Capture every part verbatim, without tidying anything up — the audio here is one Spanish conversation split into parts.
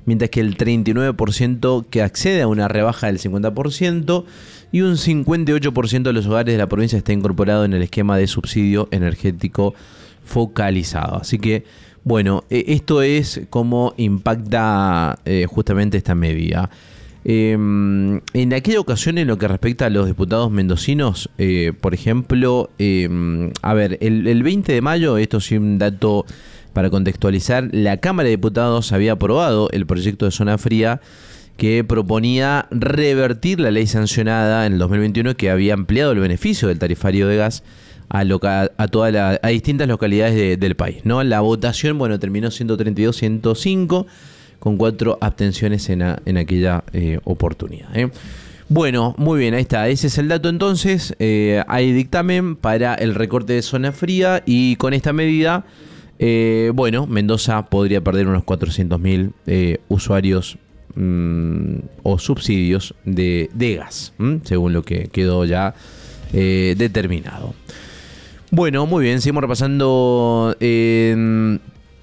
mientras que el treinta y nueve por ciento que accede a una rebaja del cincuenta por ciento y un cincuenta y ocho por ciento de los hogares de la provincia está incorporado en el esquema de subsidio energético focalizado. Así que, bueno, eh, esto es cómo impacta eh, justamente esta medida. Eh, en aquella ocasión, en lo que respecta a los diputados mendocinos, eh, por ejemplo, eh, a ver, el, el veinte de mayo, esto sí un dato para contextualizar, la Cámara de Diputados había aprobado el proyecto de zona fría que proponía revertir la ley sancionada en el dos mil veintiuno que había ampliado el beneficio del tarifario de gas a, loca, a, toda la, a distintas localidades de, del país, ¿no? La votación, bueno, terminó ciento treinta y dos a ciento cinco, con cuatro abstenciones en, a, en aquella eh, oportunidad, ¿eh? Bueno, muy bien, ahí está. Ese es el dato entonces. Eh, hay dictamen para el recorte de zona fría y con esta medida, eh, bueno, Mendoza podría perder unos cuatrocientos mil eh, usuarios mmm, o subsidios de, de gas, ¿m? según lo que quedó ya eh, determinado. Bueno, muy bien, seguimos repasando eh,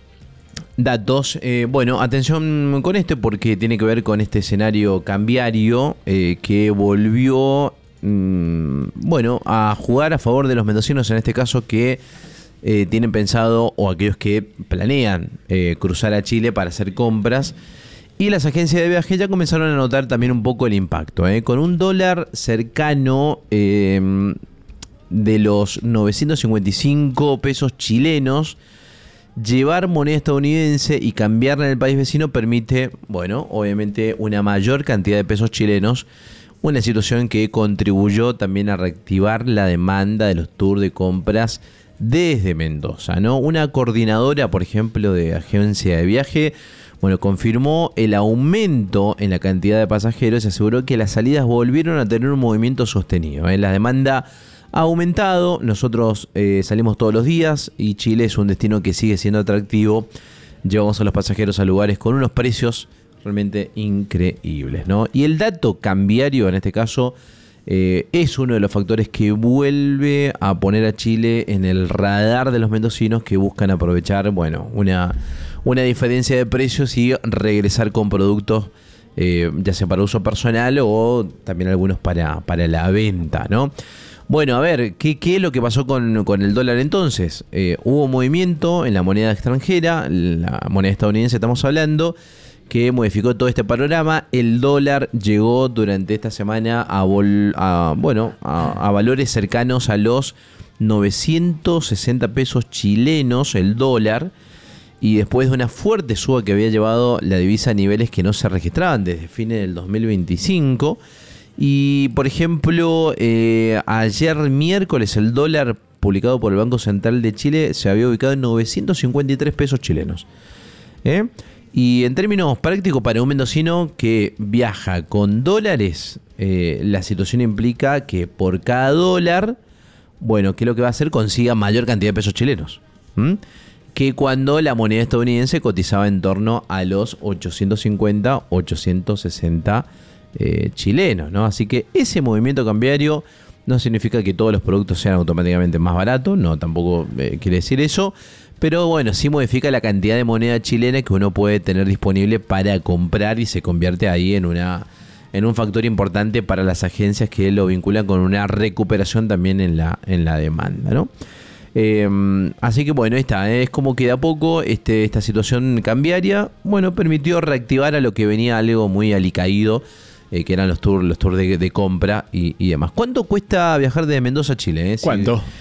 datos. Eh, bueno, atención con este porque tiene que ver con este escenario cambiario eh, que volvió, mmm, bueno, a jugar a favor de los mendocinos, en este caso que eh, tienen pensado, o aquellos que planean eh, cruzar a Chile para hacer compras. Y las agencias de viaje ya comenzaron a notar también un poco el impacto, ¿eh? Con un dólar cercano eh, de los novecientos cincuenta y cinco pesos chilenos, llevar moneda estadounidense y cambiarla en el país vecino permite, bueno, obviamente una mayor cantidad de pesos chilenos, una situación que contribuyó también a reactivar la demanda de los tours de compras desde Mendoza, ¿no? Una coordinadora, por ejemplo, de agencia de viaje, bueno, confirmó el aumento en la cantidad de pasajeros y aseguró que las salidas volvieron a tener un movimiento sostenido, ¿eh? La demanda ha aumentado, nosotros eh, salimos todos los días y Chile es un destino que sigue siendo atractivo. Llevamos a los pasajeros a lugares con unos precios realmente increíbles, ¿no? Y el dato cambiario en este caso eh, es uno de los factores que vuelve a poner a Chile en el radar de los mendocinos que buscan aprovechar, bueno, una, una diferencia de precios y regresar con productos eh, ya sea para uso personal o también algunos para, para la venta, ¿no? Bueno, a ver, ¿qué, qué es lo que pasó con, con el dólar entonces? Eh, hubo movimiento en la moneda extranjera, la moneda estadounidense estamos hablando, que modificó todo este panorama. El dólar llegó durante esta semana a, vol, a, bueno, a, a valores cercanos a los novecientos sesenta pesos chilenos el dólar, y después de una fuerte suba que había llevado la divisa a niveles que no se registraban desde fines del dos mil veinticinco. Y, por ejemplo, eh, ayer miércoles el dólar publicado por el Banco Central de Chile se había ubicado en novecientos cincuenta y tres pesos chilenos. ¿Eh? Y en términos prácticos, para un mendocino que viaja con dólares, eh, la situación implica que por cada dólar, bueno, ¿qué es lo que va a hacer? Consiga mayor cantidad de pesos chilenos. ¿Mm? Que cuando la moneda estadounidense cotizaba en torno a los ochocientos cincuenta, ochocientos sesenta Eh, chilenos, ¿no? Así que ese movimiento cambiario no significa que todos los productos sean automáticamente más baratos, no, tampoco eh, quiere decir eso, pero bueno, sí modifica la cantidad de moneda chilena que uno puede tener disponible para comprar y se convierte ahí en una en un factor importante para las agencias que lo vinculan con una recuperación también en la, en la demanda, ¿no? Eh, así que bueno, ahí está, ¿eh? Es como que de a poco este, esta situación cambiaria, bueno, permitió reactivar a lo que venía algo muy alicaído, Eh, que eran los tours los tours de, de compra y, y demás. ¿Cuánto cuesta viajar de Mendoza a Chile? Eh? ¿Cuánto? Si,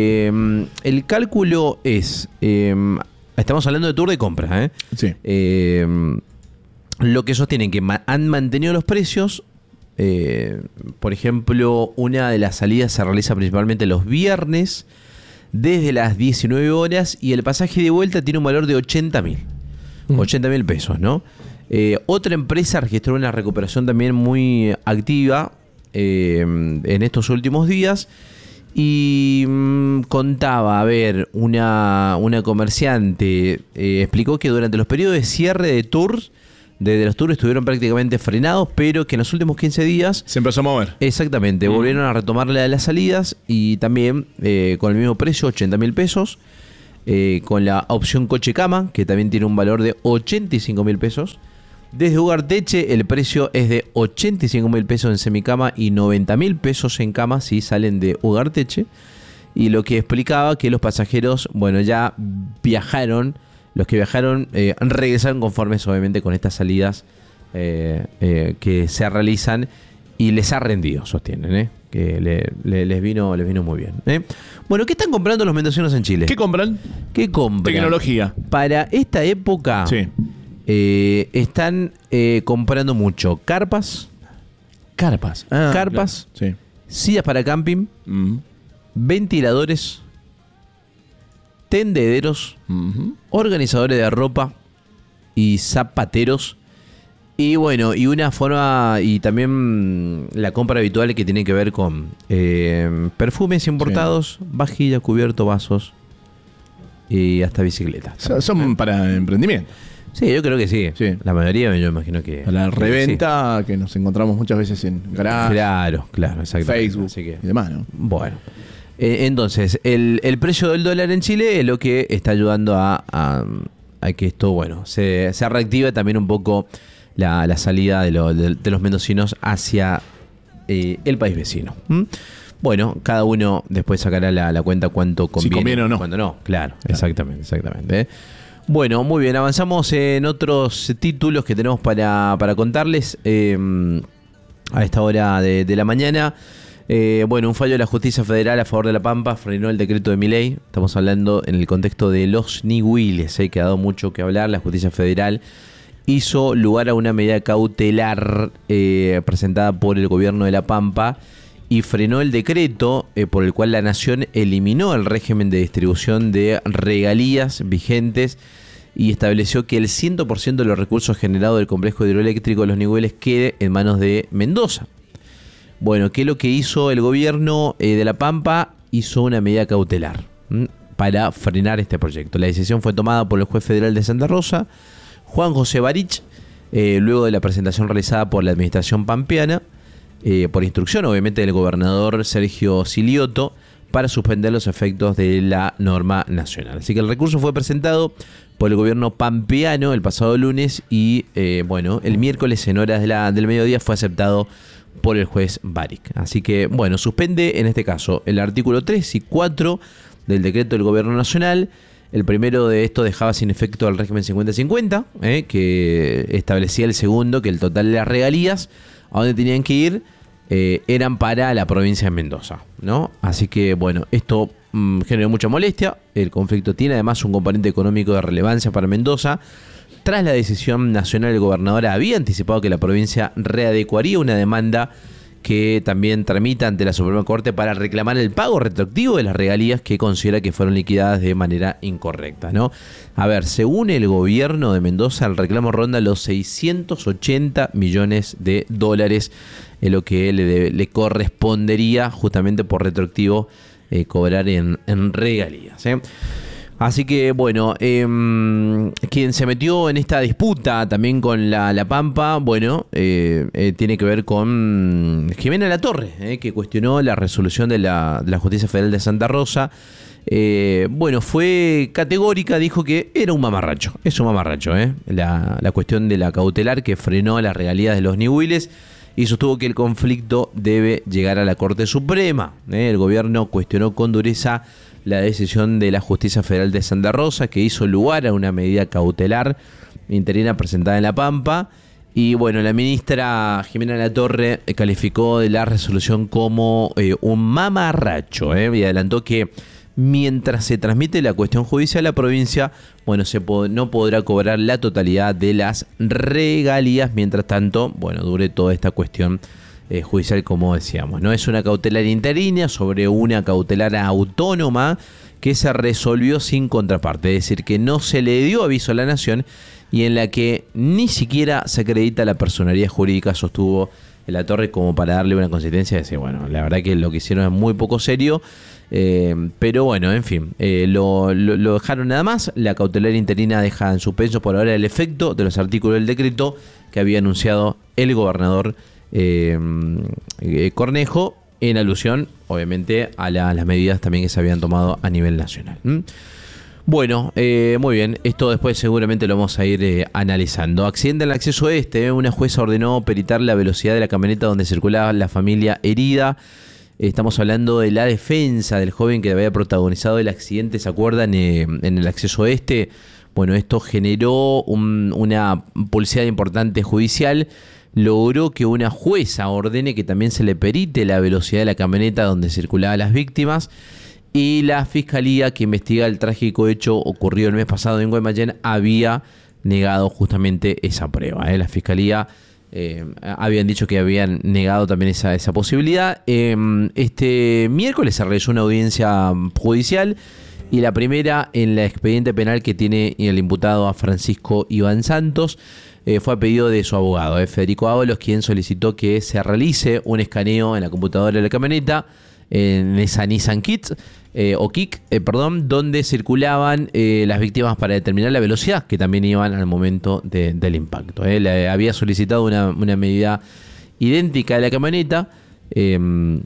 eh, el cálculo es, eh, estamos hablando de tour de compra, ¿eh? Sí. Eh, lo que sostienen que ma- han mantenido los precios. Eh, por ejemplo, una de las salidas se realiza principalmente los viernes desde las diecinueve horas y el pasaje de vuelta tiene un valor de ochenta mil. Mm. ochenta mil pesos, ¿no? Eh, otra empresa registró una recuperación también muy activa eh, en estos últimos días y mmm, contaba, a ver, una, una comerciante eh, explicó que durante los periodos de cierre de tours, desde los tours estuvieron prácticamente frenados, pero que en los últimos quince días se empezó a mover. Exactamente, mm. volvieron a retomar las salidas y también eh, con el mismo precio, ochenta mil pesos, eh, con la opción coche cama, que también tiene un valor de ochenta y cinco mil pesos. Desde Ugarteche el precio es de ochenta y cinco mil pesos en semicama y noventa mil pesos en cama si salen de Ugarteche. Y lo que explicaba que los pasajeros, bueno, ya viajaron, los que viajaron eh, regresaron conformes obviamente con estas salidas eh, eh, que se realizan y les ha rendido, sostienen, ¿eh? que le, le, les, vino, les vino muy bien. ¿eh? Bueno, ¿qué están comprando los mendocinos en Chile? ¿Qué compran? ¿Qué compran? Tecnología. Para esta época Sí. eh, están eh, comprando mucho carpas, Carpas. Ah, carpas, claro. Sí. sillas para camping, Mm. ventiladores, tendederos, Mm-hmm. organizadores de ropa y zapateros. Y bueno, y una forma, y también la compra habitual que tiene que ver con eh, perfumes importados, sí. vajilla, cubierto, vasos y hasta bicicletas. Son, son para emprendimiento. Sí, yo creo que sí. Sí. La mayoría, yo imagino que... La reventa sí. que nos encontramos muchas veces en Garage, Claro, claro, exactamente. Facebook Así que, y demás, ¿no? Bueno. Eh, entonces, el, el precio del dólar en Chile es lo que está ayudando a, a, a que esto, bueno, se, se reactive también un poco la, la salida de, lo, de, de los mendocinos hacia eh, el país vecino. ¿Mm? Bueno, cada uno después sacará la, la cuenta cuánto conviene, si conviene o no. Cuándo no, claro, claro. exactamente, exactamente. ¿eh? Bueno, muy bien, avanzamos en otros títulos que tenemos para, para contarles eh, a esta hora de, de la mañana. Eh, bueno, un fallo de la justicia federal a favor de La Pampa frenó el decreto de Milei. Estamos hablando en el contexto de los ñihuiles, eh, que ha dado mucho que hablar. La justicia federal hizo lugar a una medida cautelar eh, presentada por el gobierno de La Pampa y frenó el decreto eh, por el cual la nación eliminó el régimen de distribución de regalías vigentes y estableció que el cien por ciento de los recursos generados del complejo hidroeléctrico de los Ñihuiles quede en manos de Mendoza. Bueno, ¿qué es lo que hizo el gobierno eh, de La Pampa? Hizo una medida cautelar ¿m? para frenar este proyecto. La decisión fue tomada por el juez federal de Santa Rosa, Juan José Barich, eh, luego de la presentación realizada por la administración pampeana, eh, por instrucción obviamente del gobernador Sergio Silioto, para suspender los efectos de la norma nacional. Así que el recurso fue presentado por el gobierno pampeano el pasado lunes y eh, bueno, el miércoles en horas de la, del mediodía fue aceptado por el juez Barich. Así que, bueno, suspende en este caso el artículo tres y cuatro del decreto del gobierno nacional. El primero de esto dejaba sin efecto el régimen cincuenta cincuenta, eh, que establecía el segundo, que el total de las regalías, a donde tenían que ir, eh, eran para la provincia de Mendoza, ¿no? Así que, bueno, esto mmm, generó mucha molestia. El conflicto tiene además un componente económico de relevancia para Mendoza. Tras la decisión nacional, el gobernador había anticipado que la provincia readecuaría una demanda que también tramita ante la Suprema Corte para reclamar el pago retroactivo de las regalías que considera que fueron liquidadas de manera incorrecta, ¿no? A ver, según el gobierno de Mendoza, el reclamo ronda los seiscientos ochenta millones de dólares, en lo que le, le correspondería justamente por retroactivo eh, cobrar en, en regalías, ¿eh? Así que, bueno, eh, quien se metió en esta disputa también con la, la Pampa, bueno, eh, eh, tiene que ver con Jimena Latorre, eh, que cuestionó la resolución de la, de la Justicia Federal de Santa Rosa. Eh, bueno, fue categórica, dijo que era un mamarracho, es un mamarracho, eh, la, la cuestión de la cautelar que frenó las regalías de los ñihuiles y sostuvo que el conflicto debe llegar a la Corte Suprema. Eh, el gobierno cuestionó con dureza la decisión de la Justicia Federal de Santa Rosa, que hizo lugar a una medida cautelar interina presentada en La Pampa. Y bueno, la ministra Jimena Latorre calificó de la resolución como eh, un mamarracho, eh, y adelantó que mientras se transmite la cuestión judicial, la provincia, bueno, se po- no podrá cobrar la totalidad de las regalías, mientras tanto, bueno, dure toda esta cuestión Eh, judicial, como decíamos, ¿no? Es una cautelar interina sobre una cautelar autónoma que se resolvió sin contraparte, es decir, que no se le dio aviso a la nación y en la que ni siquiera se acredita la personalidad jurídica, sostuvo La Torre, como para darle una consistencia y decir, bueno, la verdad que lo que hicieron es muy poco serio, eh, pero bueno, en fin, eh, lo, lo, lo dejaron nada más. La cautelar interina deja en suspenso por ahora el efecto de los artículos del decreto que había anunciado el gobernador Eh, eh, Cornejo, en alusión obviamente a, la, a las medidas también que se habían tomado a nivel nacional. ¿Mm? Bueno, eh, muy bien. Esto después seguramente lo vamos a ir eh, analizando. Accidente en el acceso este. Eh, una jueza ordenó peritar la velocidad de la camioneta donde circulaba la familia herida. Eh, estamos hablando de la defensa del joven que había protagonizado el accidente, ¿se acuerdan? Eh, en el acceso este. Bueno, esto generó un, una publicidad importante judicial. Logró que una jueza ordene que también se le perite la velocidad de la camioneta donde circulaban las víctimas. Y la fiscalía que investiga el trágico hecho ocurrido el mes pasado en Guaymallén había negado justamente esa prueba. ¿eh? La fiscalía eh, habían dicho que habían negado también esa, esa posibilidad. Eh, este miércoles se realizó una audiencia judicial y la primera en la expediente penal que tiene el imputado a Francisco Iván Santos. Eh, fue a pedido de su abogado, eh, Federico Ábalos, quien solicitó que se realice un escaneo en la computadora de la camioneta, en esa Nissan Kit, eh, o Kik, eh, perdón, donde circulaban eh, las víctimas para determinar la velocidad que también iban al momento de, del impacto. Eh. Le había solicitado una, una medida idéntica de la camioneta, eh,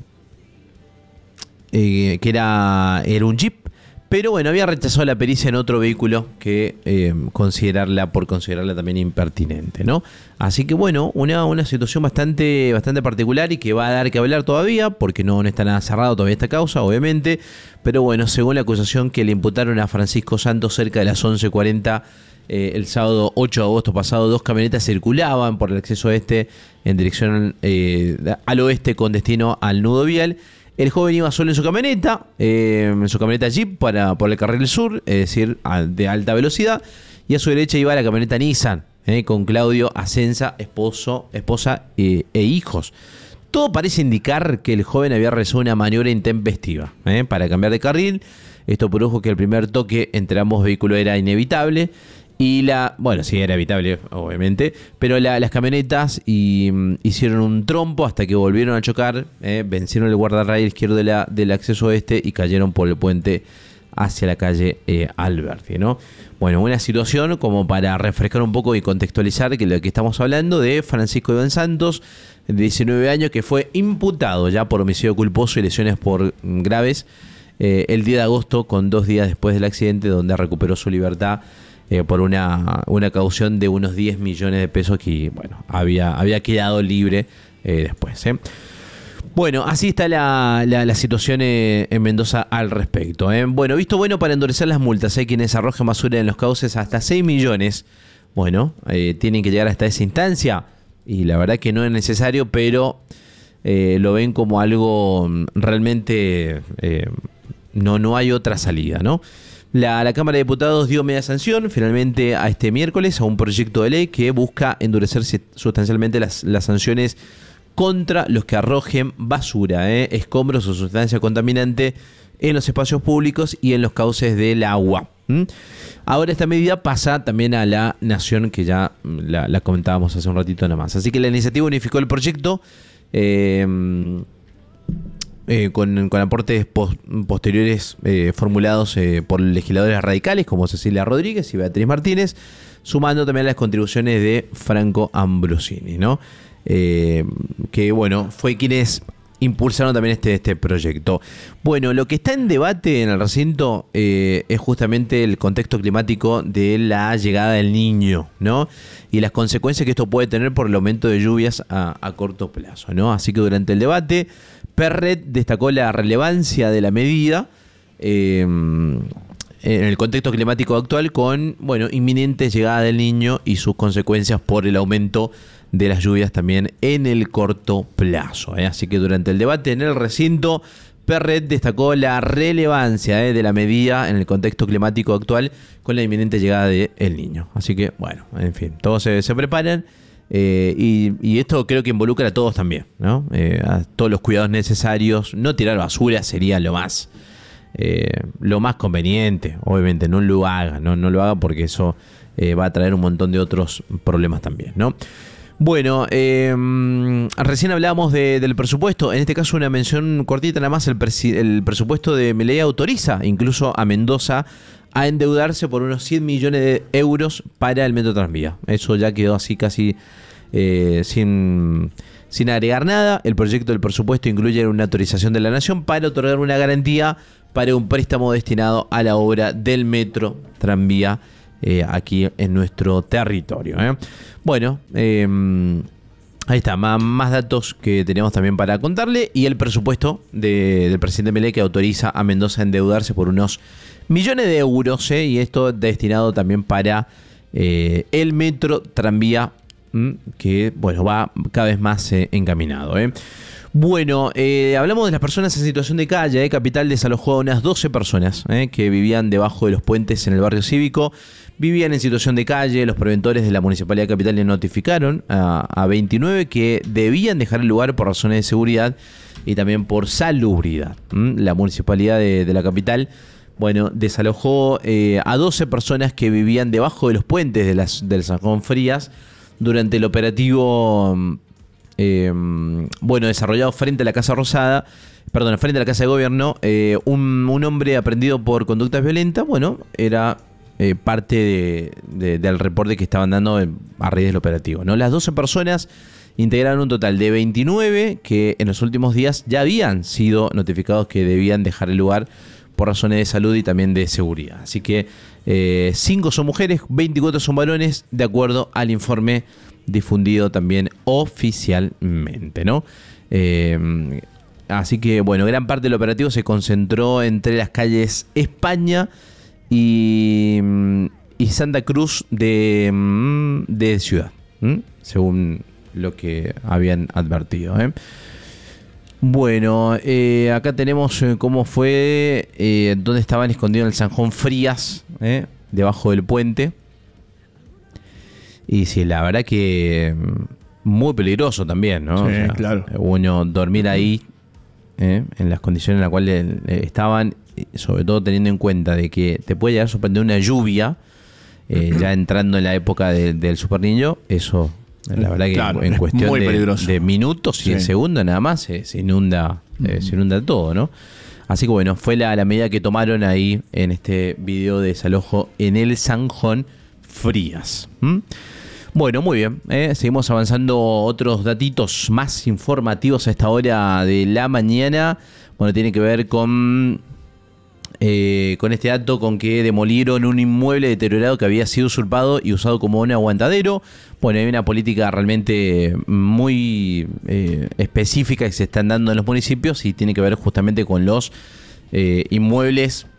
eh, que era, era un Jeep, pero bueno, había rechazado la pericia en otro vehículo que eh, considerarla por considerarla también impertinente, ¿no? Así que bueno, una, una situación bastante, bastante particular y que va a dar que hablar todavía, porque no, no está nada cerrado todavía esta causa, obviamente. Pero bueno, según la acusación que le imputaron a Francisco Santos cerca de las once cuarenta eh, el sábado ocho de agosto pasado, dos camionetas circulaban por el acceso este en dirección eh, al oeste con destino al nudo vial. El joven iba solo en su camioneta, eh, en su camioneta Jeep para, por el carril sur, es decir, a, de alta velocidad. Y a su derecha iba la camioneta Nissan, eh, con Claudio Asenza, esposo, esposa eh, e hijos. Todo parece indicar que el joven había realizado una maniobra intempestiva eh, para cambiar de carril. Esto produjo que el primer toque entre ambos vehículos era inevitable. Y la, bueno, sí, era evitable, obviamente, pero la, las camionetas y, hicieron un trompo hasta que volvieron a chocar, eh, vencieron el guardarraíl izquierdo de la, del acceso este y cayeron por el puente hacia la calle eh, Alberti, ¿no? Bueno, una situación como para refrescar un poco y contextualizar que lo que estamos hablando de Francisco Iván Santos, de diecinueve años, que fue imputado ya por homicidio culposo y lesiones por graves eh, el diez de agosto, con dos días después del accidente, donde recuperó su libertad Eh, por una, una caución de unos diez millones de pesos que, bueno, había, había quedado libre eh, después. ¿eh? Bueno, así está la, la, la situación eh, en Mendoza al respecto. ¿eh? Bueno, visto bueno para endurecer las multas. Hay quienes arrojan basura en los cauces hasta seis millones. Bueno, eh, tienen que llegar hasta esa instancia y la verdad que no es necesario, pero eh, lo ven como algo realmente... Eh, no, no hay otra salida, ¿no? La, la Cámara de Diputados dio media sanción finalmente a este miércoles a un proyecto de ley que busca endurecer sustancialmente las, las sanciones contra los que arrojen basura, eh, escombros o sustancia contaminante en los espacios públicos y en los cauces del agua. ¿Mm? Ahora esta medida pasa también a la Nación, que ya la, la comentábamos hace un ratito nada más. Así que la iniciativa unificó el proyecto eh, Eh, con, con aportes pos, posteriores eh, formulados eh, por legisladores radicales como Cecilia Rodríguez y Beatriz Martínez, sumando también las contribuciones de Franco Ambrosini, ¿no? Eh, que bueno, fue quienes impulsaron también este, este proyecto. Bueno, lo que está en debate en el recinto eh, es justamente el contexto climático de la llegada del Niño, ¿no? Y las consecuencias que esto puede tener por el aumento de lluvias a, a corto plazo, ¿no? Así que durante el debate, Perret destacó la relevancia de la medida eh, en el contexto climático actual con, bueno, inminente llegada del Niño y sus consecuencias por el aumento de las lluvias también en el corto plazo. ¿eh? Así que durante el debate en el recinto, Perret destacó la relevancia eh, de la medida en el contexto climático actual con la inminente llegada del Niño. Así que, bueno, en fin, todos se, se preparan. Eh, y, y esto creo que involucra a todos también, ¿no? Eh, a todos los cuidados necesarios. No tirar basura sería lo más eh, lo más conveniente. Obviamente no lo haga, no, no lo haga porque eso eh, va a traer un montón de otros problemas también, ¿no? Bueno, eh, recién hablábamos de, del presupuesto. En este caso una mención cortita nada más. El, presi- el presupuesto de Milei autoriza incluso a Mendoza a endeudarse por unos cien millones de euros para el Metro Tranvía. Eso ya quedó así casi eh, sin, Sin agregar nada, el proyecto del presupuesto incluye una autorización de la Nación para otorgar una garantía para un préstamo destinado a la obra del metro tranvía eh, aquí en nuestro territorio. ¿eh? Bueno, eh, ahí está, más, más datos que tenemos también para contarle y el presupuesto de, del presidente Milei que autoriza a Mendoza a endeudarse por unos millones de euros ¿eh? y esto destinado también para eh, el metro tranvía que bueno va cada vez más eh, encaminado. ¿eh? Bueno, eh, hablamos de las personas en situación de calle. ¿eh? Capital desalojó a unas doce personas ¿eh? que vivían debajo de los puentes en el barrio cívico. Vivían en situación de calle. Los preventores de la Municipalidad de Capital le notificaron a, a veintinueve que debían dejar el lugar por razones de seguridad y también por salubridad. ¿Mm? La Municipalidad de, de la Capital bueno, desalojó eh, a doce personas que vivían debajo de los puentes de las, del Sanjón Frías durante el operativo eh, bueno, desarrollado frente a la Casa Rosada, perdón, frente a la Casa de Gobierno. Eh, un, un hombre aprendido por conductas violentas, bueno, era eh, parte de, de, del reporte que estaban dando a raíz del operativo, ¿no? Las doce personas integraron un total de veintinueve que en los últimos días ya habían sido notificados que debían dejar el lugar por razones de salud y también de seguridad. Así que eh, cinco son mujeres, veinticuatro son varones, de acuerdo al informe difundido también oficialmente, ¿no? Eh, así que, bueno, gran parte del operativo se concentró entre las calles España y, y Santa Cruz de, de Ciudad, ¿m? según lo que habían advertido, ¿eh? Bueno, eh, acá tenemos eh, cómo fue, eh, dónde estaban escondidos en el Sanjón Frías, eh, debajo del puente. Y sí, la verdad que muy peligroso también, ¿no? Sí, o sea, claro. Bueno, dormir ahí, eh, en las condiciones en las cuales eh, estaban, sobre todo teniendo en cuenta de que te puede llegar a sorprender una lluvia, eh, ya entrando en la época de, del Super Niño, eso... La verdad que claro, en cuestión de, de minutos y sí. en segundos nada más se, se inunda eh, se inunda todo, ¿no? Así que bueno, fue la, la medida que tomaron ahí en este video de desalojo en el Sanjón Frías. ¿Mm? Bueno, muy bien. ¿eh? Seguimos avanzando otros datitos más informativos a esta hora de la mañana. Bueno, tiene que ver con... Eh, con este dato con que demolieron un inmueble deteriorado que había sido usurpado y usado como un aguantadero. Bueno, hay una política realmente muy eh, específica que se están dando en los municipios y tiene que ver justamente con los eh, inmuebles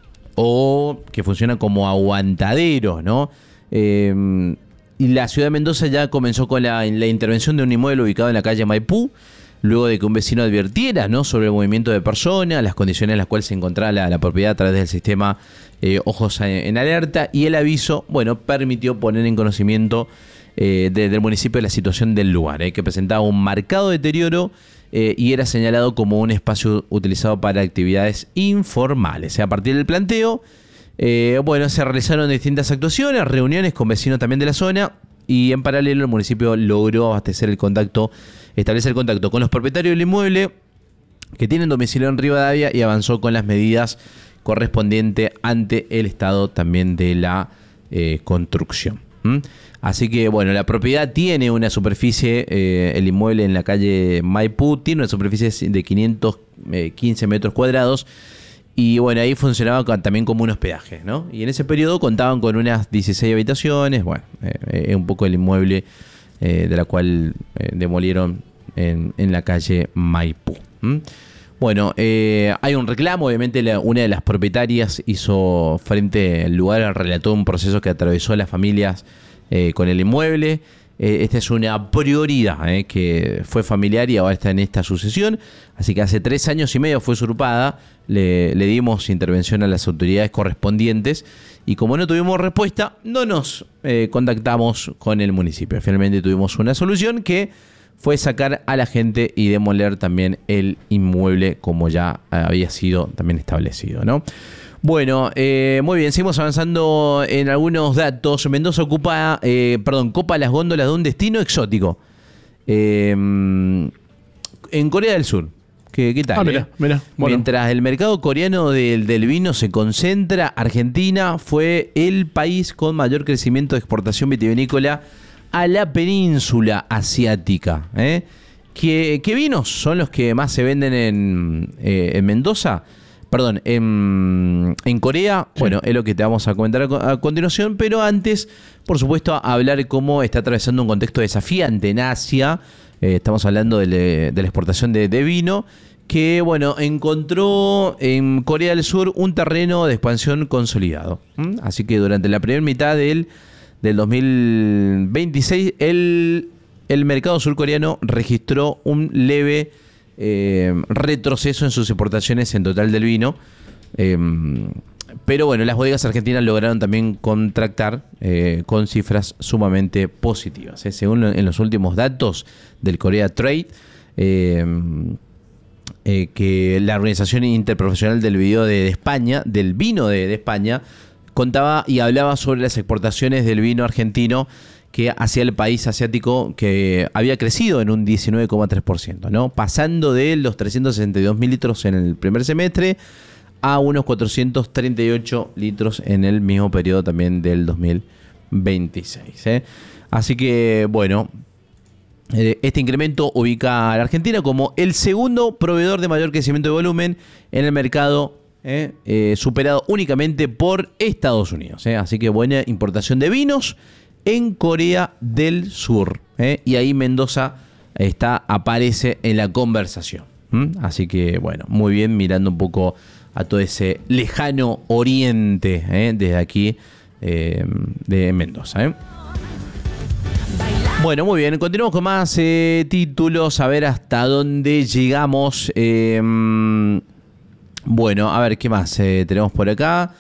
o que funcionan como aguantaderos, ¿no? Eh, y la ciudad de Mendoza ya comenzó con la, la intervención de un inmueble ubicado en la calle Maipú, luego de que un vecino advirtiera, ¿no?, sobre el movimiento de personas, las condiciones en las cuales se encontraba la, la propiedad a través del sistema eh, Ojos en, en Alerta, y el aviso, bueno, permitió poner en conocimiento eh, de, del municipio la situación del lugar, eh, que presentaba un marcado deterioro eh, y era señalado como un espacio utilizado para actividades informales. A partir del planteo, eh, bueno, se realizaron distintas actuaciones, reuniones con vecinos también de la zona, y en paralelo el municipio logró abastecer el contacto, establecer el contacto con los propietarios del inmueble que tienen domicilio en Rivadavia y avanzó con las medidas correspondientes ante el estado también de la eh, construcción. ¿Mm? Así que bueno, la propiedad tiene una superficie, eh, el inmueble en la calle Maipú tiene una superficie de quinientos quince metros cuadrados. Y bueno, ahí funcionaba con, también como un hospedaje, ¿no? Y en ese periodo contaban con unas dieciséis habitaciones. Bueno, es eh, un poco el inmueble eh, de la cual eh, demolieron en, en la calle Maipú. ¿Mm? Bueno, eh, hay un reclamo. Obviamente la, una de las propietarias hizo frente al lugar, relató un proceso que atravesó a las familias eh, con el inmueble. Eh, esta es una prioridad eh, que fue familiar y ahora está en esta sucesión. Así que hace tres años y medio fue usurpada. Le, le dimos intervención a las autoridades correspondientes y como no tuvimos respuesta, no nos eh, contactamos con el municipio. Finalmente tuvimos una solución que fue sacar a la gente y demoler también el inmueble como ya había sido también establecido, ¿no? Bueno, eh, muy bien, seguimos avanzando en algunos datos. Mendoza ocupa, eh, perdón, copa las góndolas de un destino exótico. Eh, en Corea del Sur. ¿Qué, qué tal? Ah, mira, eh? mira. Bueno. Mientras el mercado coreano del, del vino se concentra, Argentina fue el país con mayor crecimiento de exportación vitivinícola a la península asiática. ¿eh? ¿Qué, qué vinos son los que más se venden en, eh, en Mendoza? Perdón, en, en Corea. Sí. Bueno, es lo que te vamos a comentar a, a continuación, pero antes, por supuesto, a hablar cómo está atravesando un contexto desafiante en Asia. Eh, estamos hablando de, le, de la exportación de, de vino, que, bueno, encontró en Corea del Sur un terreno de expansión consolidado. ¿Mm? Así que durante la primera mitad del, del dos mil veintiséis, el, el mercado surcoreano registró un leve eh, retroceso en sus exportaciones en total del vino. Eh, pero, bueno, las bodegas argentinas lograron también contractar eh, con cifras sumamente positivas. ¿eh? Según en los últimos datos del Korea Trade, eh, Eh, que la Organización Interprofesional del Video de, de España, del vino de, de España, contaba y hablaba sobre las exportaciones del vino argentino que hacia el país asiático, que había crecido en un diecinueve coma tres por ciento, ¿no? Pasando de los trescientos sesenta y dos mil litros en el primer semestre a unos cuatrocientos treinta y ocho litros en el mismo periodo también del dos mil veintiséis. ¿eh? Así que, bueno, este incremento ubica a la Argentina como el segundo proveedor de mayor crecimiento de volumen en el mercado, eh, eh, superado únicamente por Estados Unidos. Eh. Así que buena importación de vinos en Corea del Sur. Eh. Y ahí Mendoza está, aparece en la conversación. ¿Mm? Así que, bueno, muy bien, mirando un poco a todo ese lejano oriente eh, desde aquí eh, de Mendoza. Eh. Bueno, muy bien, continuamos con más eh, títulos, a ver hasta dónde llegamos. Eh, bueno, a ver, ¿qué más eh, tenemos por acá?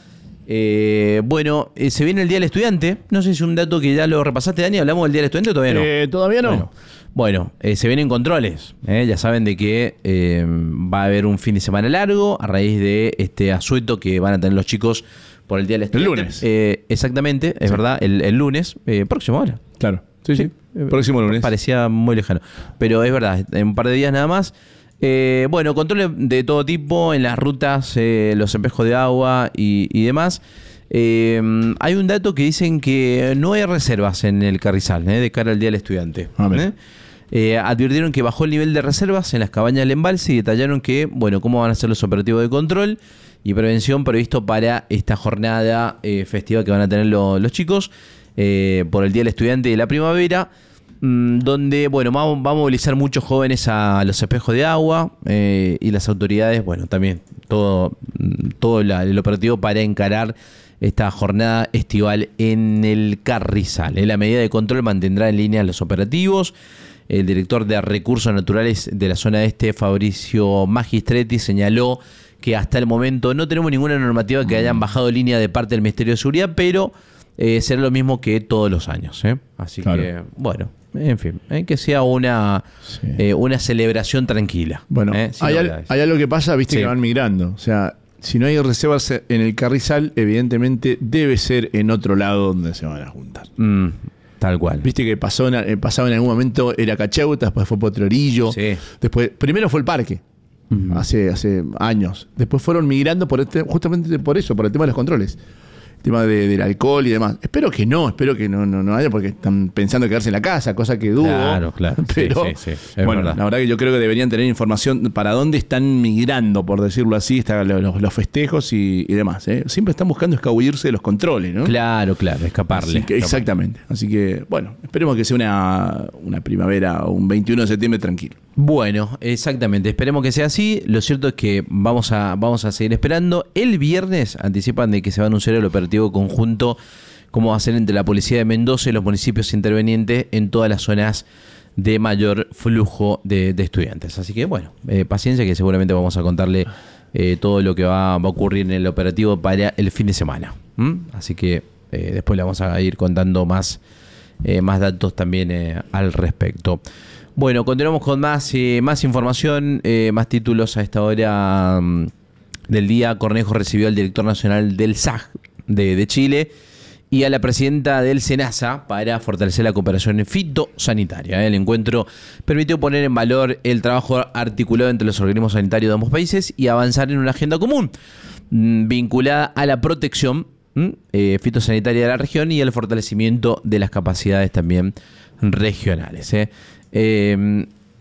Eh, bueno, eh, se viene el Día del Estudiante. No sé si es un dato que ya lo repasaste, Dani. ¿Hablamos del Día del Estudiante o todavía no? Eh, todavía no. Bueno, bueno eh, se vienen controles. Eh, ya saben de que eh, va a haber un fin de semana largo a raíz de este asueto que van a tener los chicos por el Día del Estudiante. El lunes. Eh, exactamente, es sí. verdad, el, el lunes, eh, próximo ahora. Claro. Sí, sí. sí. Próximo lunes. Parecía muy lejano. Pero es verdad, en un par de días nada más. Eh, bueno, controles de todo tipo en las rutas, eh, los espejos de agua y, y demás. Eh, hay un dato que dicen que no hay reservas en el Carrizal eh, de cara al Día del Estudiante. ¿eh? Eh, advirtieron que bajó el nivel de reservas en las cabañas del embalse y detallaron que, bueno, cómo van a ser los operativos de control y prevención previsto para esta jornada eh, festiva que van a tener lo, los chicos. Eh, por el Día del Estudiante de la Primavera, mmm, donde, bueno, va, va a movilizar muchos jóvenes a los espejos de agua eh, y las autoridades, bueno, también todo, todo la, el operativo para encarar esta jornada estival en el Carrizal. Eh, la medida de control mantendrá en línea los operativos. El director de Recursos Naturales de la zona este, Fabricio Magistretti, señaló que hasta el momento no tenemos ninguna normativa que hayan bajado línea de parte del Ministerio de Seguridad, pero Eh, será lo mismo que todos los años. ¿eh? Así claro. que, bueno, en fin, ¿eh? que sea una, sí. eh, una celebración tranquila. Bueno, ¿eh? hay, al, hay algo que pasa, viste, sí. que van migrando. O sea, si no hay reservas en el Carrizal, evidentemente debe ser en otro lado donde se van a juntar. Mm, tal cual. Viste que pasó en, pasaba en algún momento, era Cacheuta, después fue Potrerillo. Sí. Después, primero fue el Parque. Uh-huh. Hace, hace años. Después fueron migrando por este, justamente por eso, por el tema de los controles. Tema de, del alcohol y demás. Espero que no, espero que no, no, no haya, porque están pensando quedarse en la casa, cosa que dudo. Claro, claro. Pero, sí, sí, sí, bueno, verdad. la verdad que yo creo que deberían tener información para dónde están migrando, por decirlo así, están los, los festejos y, y demás. ¿eh? Siempre están buscando escabullirse de los controles, ¿no? Claro, claro, escaparle. Así que, exactamente. Así que, bueno, esperemos que sea una, una primavera o un veintiuno de septiembre tranquilo. Bueno, exactamente, esperemos que sea así. Lo cierto es que vamos a, vamos a seguir esperando. El viernes anticipan de que se va a anunciar el operativo conjunto, cómo va a ser entre la Policía de Mendoza y los municipios intervenientes en todas las zonas de mayor flujo de, de estudiantes. Así que, bueno, eh, paciencia, que seguramente vamos a contarle eh, todo lo que va, va a ocurrir en el operativo para el fin de semana. ¿Mm? Así que eh, después le vamos a ir contando más, eh, más datos también eh, al respecto. Bueno, continuamos con más, eh, más información, eh, más títulos a esta hora um, del día. Cornejo recibió al director nacional del S A G de, de Chile y a la presidenta del SENASA para fortalecer la cooperación fitosanitaria. El encuentro permitió poner en valor el trabajo articulado entre los organismos sanitarios de ambos países y avanzar en una agenda común vinculada a la protección eh, fitosanitaria de la región y el fortalecimiento de las capacidades también regionales. ¿eh? Eh,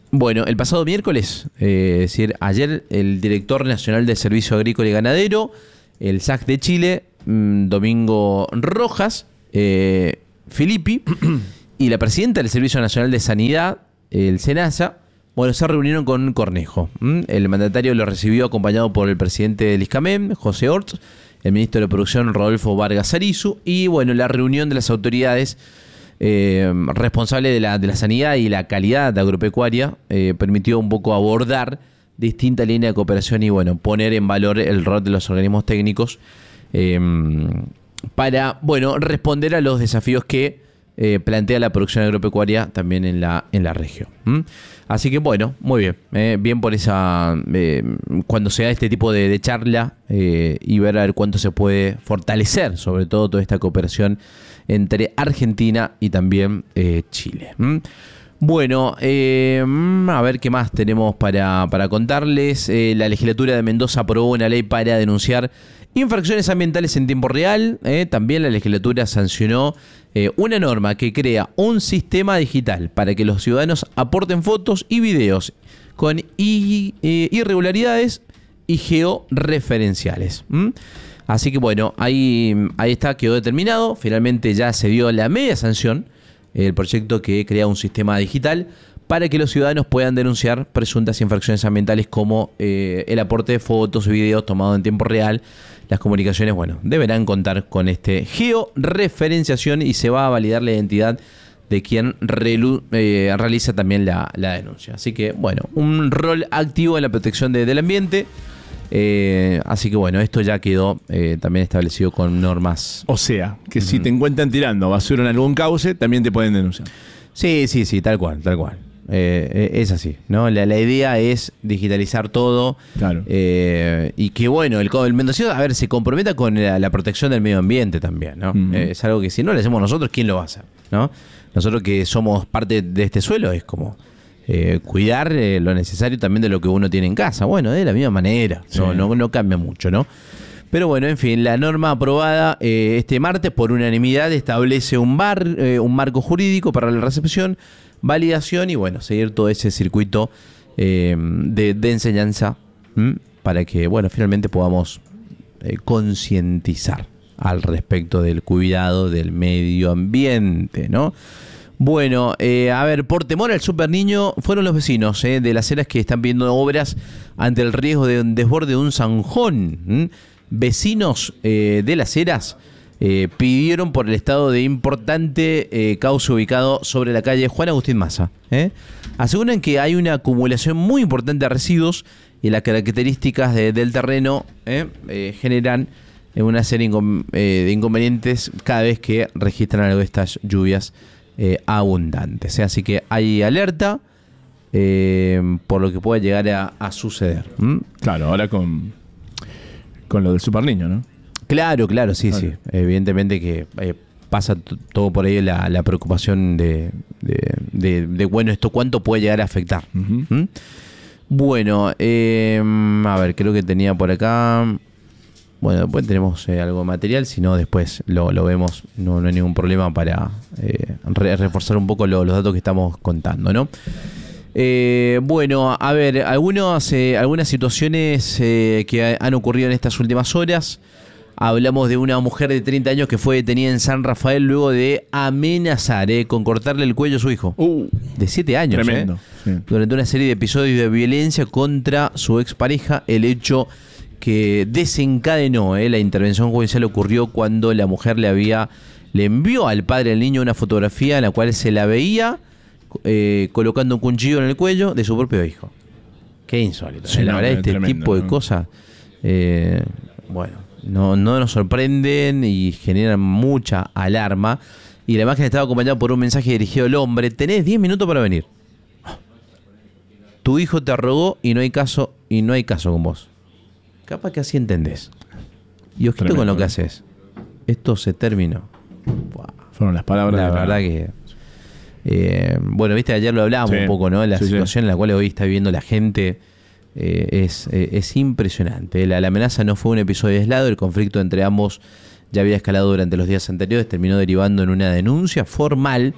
Bueno, el pasado miércoles, eh, es decir, ayer, el director nacional del Servicio Agrícola y Ganadero, el S A C de Chile, mmm, Domingo Rojas, eh, Filippi, y la presidenta del Servicio Nacional de Sanidad, el SENASA, bueno, se reunieron con Cornejo. ¿Mm? El mandatario lo recibió acompañado por el presidente del ISCAMEM, José Orts, el ministro de Producción, Rodolfo Vargas Arizu, y bueno, la reunión de las autoridades eh, responsables de la, de la sanidad y la calidad agropecuaria eh, permitió un poco abordar distintas líneas de cooperación y bueno, poner en valor el rol de los organismos técnicos eh, para, bueno, responder a los desafíos que Eh, plantea la producción agropecuaria también en la, en la región. ¿Mm? Así que bueno, muy bien. Eh, bien por esa... Eh, cuando se da este tipo de, de charla eh, y ver a ver cuánto se puede fortalecer, sobre todo toda esta cooperación entre Argentina y también eh, Chile. ¿Mm? Bueno, eh, a ver qué más tenemos para, para contarles. Eh, la legislatura de Mendoza aprobó una ley para denunciar infracciones ambientales en tiempo real. Eh, también la legislatura sancionó eh, una norma que crea un sistema digital para que los ciudadanos aporten fotos y videos con i, eh, irregularidades y georreferenciales. ¿Mm? Así que bueno, ahí, ahí está, quedó determinado. Finalmente ya se dio la media sanción, el proyecto que crea un sistema digital para que los ciudadanos puedan denunciar presuntas infracciones ambientales como eh, el aporte de fotos y videos tomados en tiempo real. Las comunicaciones, bueno, deberán contar con este georreferenciación y se va a validar la identidad de quien relu, eh, realiza también la, la denuncia. Así que, bueno, un rol activo en la protección de, del ambiente. Eh, así que, bueno, esto ya quedó eh, también establecido con normas. O sea, que uh-huh. si te encuentran tirando basura en algún cauce, también te pueden denunciar. Sí, sí, sí, tal cual, tal cual. Eh, es así, ¿no? La, la idea es digitalizar todo. Claro. Eh, y que, bueno, el, el mendocino, a ver, se comprometa con la, la protección del medio ambiente también, ¿no? Uh-huh. Eh, es algo que si no lo hacemos nosotros, ¿quién lo va a hacer? ¿No? Nosotros que somos parte de este suelo, es como eh, cuidar eh, lo necesario también de lo que uno tiene en casa. Bueno, de la misma manera, sí. no, no, no cambia mucho, ¿no? Pero bueno, en fin, la norma aprobada eh, este martes por unanimidad establece un, bar, eh, un marco jurídico para la recepción, validación y bueno, seguir todo ese circuito eh, de, de enseñanza ¿m? para que, bueno, finalmente podamos eh, concientizar al respecto del cuidado del medio ambiente, ¿no? Bueno, eh, a ver, por temor al Super Niño, fueron los vecinos eh, de Las Heras que están pidiendo obras ante el riesgo de un desborde de un zanjón. ¿m? Vecinos eh, de Las Heras eh, pidieron por el estado de importante eh, cauce ubicado sobre la calle Juan Agustín Maza. ¿eh? Aseguran que hay una acumulación muy importante de residuos y las características de, del terreno eh, eh, generan una serie incom- eh, de inconvenientes cada vez que registran algo de estas lluvias eh, abundantes. ¿eh? Así que hay alerta eh, por lo que pueda llegar a, a suceder. ¿Mm? Claro, ahora con... Con lo del Super Niño, ¿no? Claro, claro, sí, okay. sí. Evidentemente que eh, pasa t- todo por ahí la, la preocupación de, de, de, de, bueno, esto cuánto puede llegar a afectar. Uh-huh. ¿Mm? Bueno, eh, a ver, creo que tenía por acá... Bueno, después tenemos eh, algo de material, si no después lo, lo vemos, no, no hay ningún problema para eh, re- reforzar un poco lo, los datos que estamos contando, ¿no? Eh, bueno, a ver, algunos, eh, algunas situaciones eh, que han ocurrido en estas últimas horas. Hablamos de una mujer de treinta años que fue detenida en San Rafael luego de amenazar eh, con cortarle el cuello a su hijo. Uh, de siete años. Tremendo. Eh, sí. Durante una serie de episodios de violencia contra su expareja, el hecho que desencadenó eh, la intervención judicial ocurrió cuando la mujer le había le envió al padre del niño una fotografía en la cual se la veía Eh, colocando un cuchillo en el cuello de su propio hijo. Qué insólito. Sí, eh, la no, verdad, este tremendo, tipo de ¿no? cosas, eh, bueno, no, no nos sorprenden y generan mucha alarma. Y la imagen estaba acompañada por un mensaje dirigido al hombre: tenés diez minutos para venir. Tu hijo te rogó y no hay caso, y no hay caso con vos. Capaz que así entendés. Y ojito tremendo, con lo que haces. Esto se terminó. Wow. Fueron las palabras. La de verdad la... que... Eh, bueno, viste, ayer lo hablábamos sí, un poco, ¿no? La sí, situación sí. en la cual hoy está viviendo la gente eh, es, eh, es impresionante. La, la amenaza no fue un episodio aislado, el conflicto entre ambos ya había escalado durante los días anteriores, terminó derivando en una denuncia formal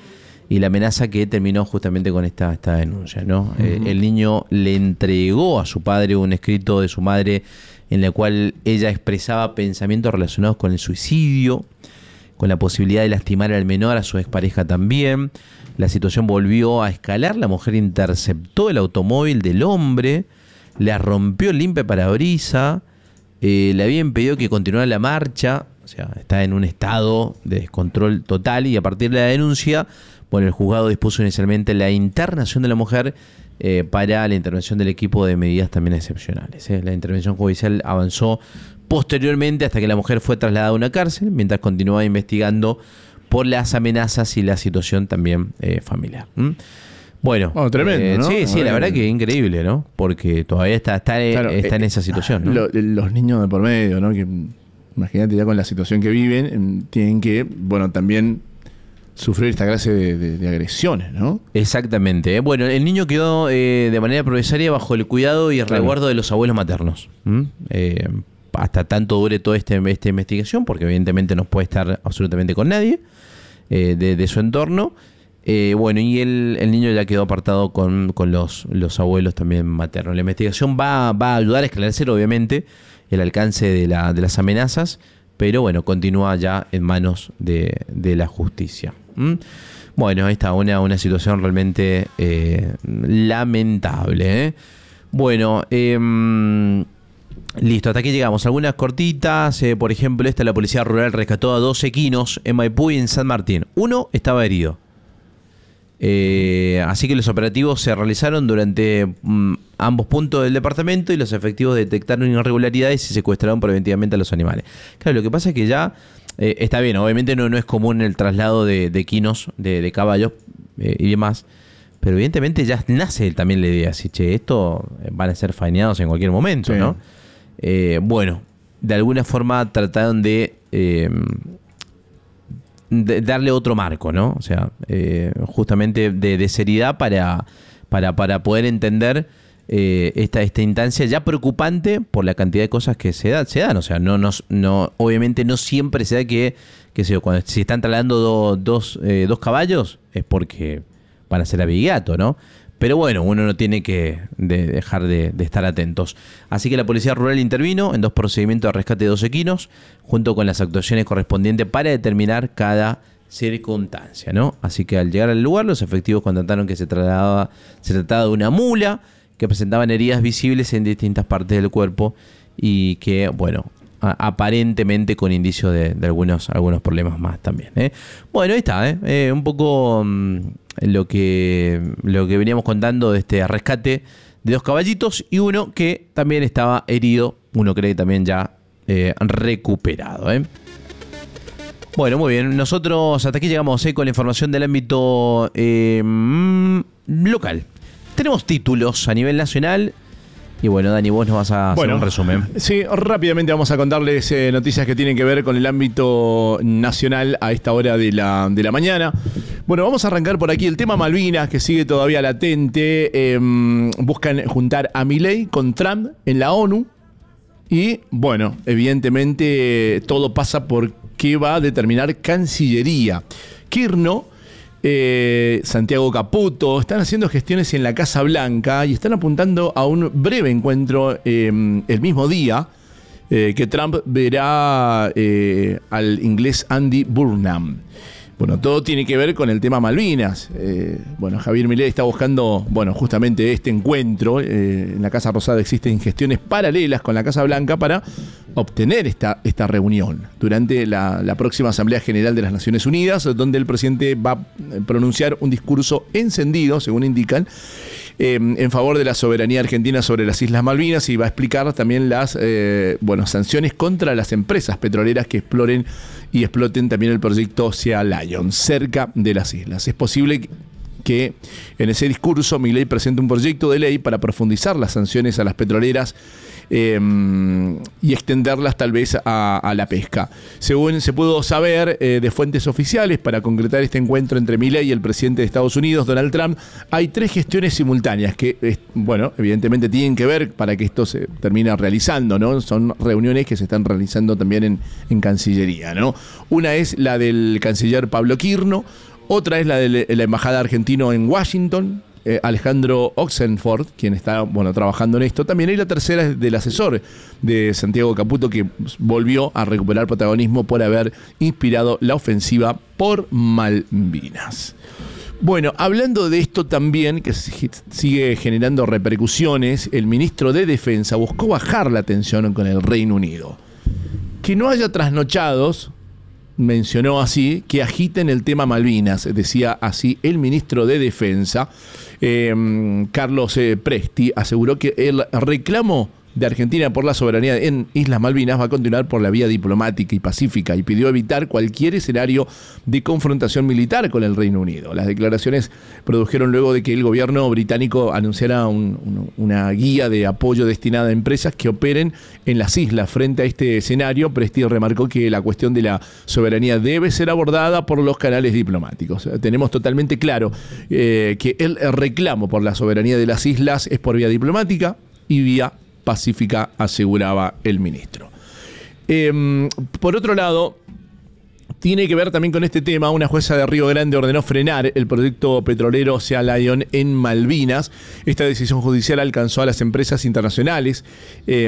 y la amenaza que terminó justamente con esta, esta denuncia, ¿no? Uh-huh. Eh, el niño le entregó a su padre un escrito de su madre en el cual ella expresaba pensamientos relacionados con el suicidio, con la posibilidad de lastimar al menor, a su expareja también. La situación volvió a escalar, la mujer interceptó el automóvil del hombre, le rompió el limpiaparabrisas, eh, le había impedido que continuara la marcha, o sea, está en un estado de descontrol total, y a partir de la denuncia, bueno, el juzgado dispuso inicialmente la internación de la mujer eh, para la intervención del equipo de medidas también excepcionales. ¿eh? La intervención judicial avanzó posteriormente hasta que la mujer fue trasladada a una cárcel, mientras continuaba investigando por las amenazas y la situación también eh, familiar. ¿Mm? Bueno, oh, tremendo, eh, ¿no? sí, sí, la verdad que increíble, ¿no? Porque todavía está, está, claro, está en esa situación, ¿no? Lo, los niños de por medio, ¿no? Que imagínate ya con la situación que viven, tienen que, bueno, también sufrir esta clase de, de, de agresiones, ¿no? Exactamente. Bueno, el niño quedó eh, de manera provisoria bajo el cuidado y el claro. resguardo de los abuelos maternos. ¿Mm? Eh, hasta tanto dure toda este, esta investigación, porque evidentemente no puede estar absolutamente con nadie eh, de, de su entorno. Eh, bueno, y el, el niño ya quedó apartado con, con los, los abuelos también maternos. La investigación va, va a ayudar a esclarecer, obviamente, el alcance de, la, de las amenazas, pero bueno, continúa ya en manos de, de la justicia. ¿Mm? Bueno, ahí está, una, una situación realmente eh, lamentable. ¿eh? Bueno, eh, listo, hasta aquí llegamos. Algunas cortitas, eh, por ejemplo, esta: la policía rural rescató a dos equinos en Maipú y en San Martín. Uno estaba herido. Eh, así que los operativos se realizaron durante mm, ambos puntos del departamento y los efectivos detectaron irregularidades y secuestraron preventivamente a los animales. Claro, lo que pasa es que ya eh, está bien, obviamente no, no es común el traslado de, de equinos, de, de caballos eh, y demás, pero evidentemente ya nace también la idea, así, che, esto van a ser faenados en cualquier momento, sí. ¿no? Eh, bueno, de alguna forma trataron de... Eh, De darle otro marco, ¿no? O sea, eh, justamente de, de seriedad para, para, para poder entender eh, esta, esta instancia ya preocupante por la cantidad de cosas que se, da, se dan. O sea, no, no, no, obviamente no siempre se da que, que se, cuando se están trasladando do, dos, eh, dos caballos es porque van a ser abigato, ¿no? Pero bueno, uno no tiene que de dejar de, de estar atentos. Así que la Policía Rural intervino en dos procedimientos de rescate de dos equinos, junto con las actuaciones correspondientes para determinar cada circunstancia, ¿no? Así que al llegar al lugar, los efectivos constataron que se trataba, se trataba de una mula, que presentaban heridas visibles en distintas partes del cuerpo y que, bueno, a, aparentemente con indicios de, de algunos, algunos problemas más también, ¿eh? Bueno, ahí está, ¿eh? Eh, un poco... Mmm, lo que lo que veníamos contando de este rescate de dos caballitos y uno que también estaba herido, uno cree que también ya eh, recuperado. ¿eh? Bueno, muy bien, nosotros hasta aquí llegamos ¿eh? con la información del ámbito eh, local. Tenemos títulos a nivel nacional. Y bueno, Dani, vos nos vas a hacer bueno, un resumen. Sí, rápidamente vamos a contarles eh, noticias que tienen que ver con el ámbito nacional a esta hora de la, de la mañana. Bueno, vamos a arrancar por aquí el tema Malvinas, que sigue todavía latente. Eh, buscan juntar a Milei con Trump en la ONU. Y bueno, evidentemente todo pasa por qué va a determinar Cancillería. Kirchner... Eh, Santiago Caputo están haciendo gestiones en la Casa Blanca y están apuntando a un breve encuentro eh, el mismo día eh, que Trump verá eh, al inglés Andy Burnham. Bueno, todo tiene que ver con el tema Malvinas. Eh, bueno, Javier Milei está buscando, bueno, justamente este encuentro. Eh, en la Casa Rosada existen gestiones paralelas con la Casa Blanca para obtener esta, esta reunión durante la, la próxima Asamblea General de las Naciones Unidas, donde el presidente va a pronunciar un discurso encendido, según indican, eh, en favor de la soberanía argentina sobre las Islas Malvinas, y va a explicar también las eh, bueno, sanciones contra las empresas petroleras que exploren y exploten también el proyecto Sea Lion cerca de las islas. Es posible que en ese discurso Milei presente un proyecto de ley para profundizar las sanciones a las petroleras eh, y extenderlas tal vez a, a la pesca. Según se pudo saber eh, de fuentes oficiales, para concretar este encuentro entre Milei y el presidente de Estados Unidos, Donald Trump, hay tres gestiones simultáneas que, eh, bueno, evidentemente tienen que ver para que esto se termine realizando, ¿no? Son reuniones que se están realizando también en, en Cancillería, ¿no? Una es la del canciller Pablo Kirchner, Otra es la de la Embajada Argentina en Washington, eh, Alejandro Oxenford, quien está bueno, trabajando en esto también. Y la tercera es del asesor de Santiago Caputo, que volvió a recuperar protagonismo por haber inspirado la ofensiva por Malvinas. Bueno, hablando de esto también, que sigue generando repercusiones, el ministro de Defensa buscó bajar la tensión con el Reino Unido. Que no haya trasnochados, mencionó así, que agiten el tema Malvinas, decía así el ministro de Defensa, eh, Carlos eh, Presti, aseguró que el reclamo de Argentina por la soberanía en Islas Malvinas va a continuar por la vía diplomática y pacífica y pidió evitar cualquier escenario de confrontación militar con el Reino Unido. Las declaraciones produjeron luego de que el gobierno británico anunciara un, un, una guía de apoyo destinada a empresas que operen en las islas. Frente a este escenario, Presti remarcó que la cuestión de la soberanía debe ser abordada por los canales diplomáticos. Tenemos totalmente claro eh, que el reclamo por la soberanía de las islas es por vía diplomática y vía pacífica, aseguraba el ministro. Eh, por otro lado, tiene que ver también con este tema. Una jueza de Río Grande ordenó frenar el proyecto petrolero Sea Lion en Malvinas. Esta decisión judicial alcanzó a las empresas internacionales, eh,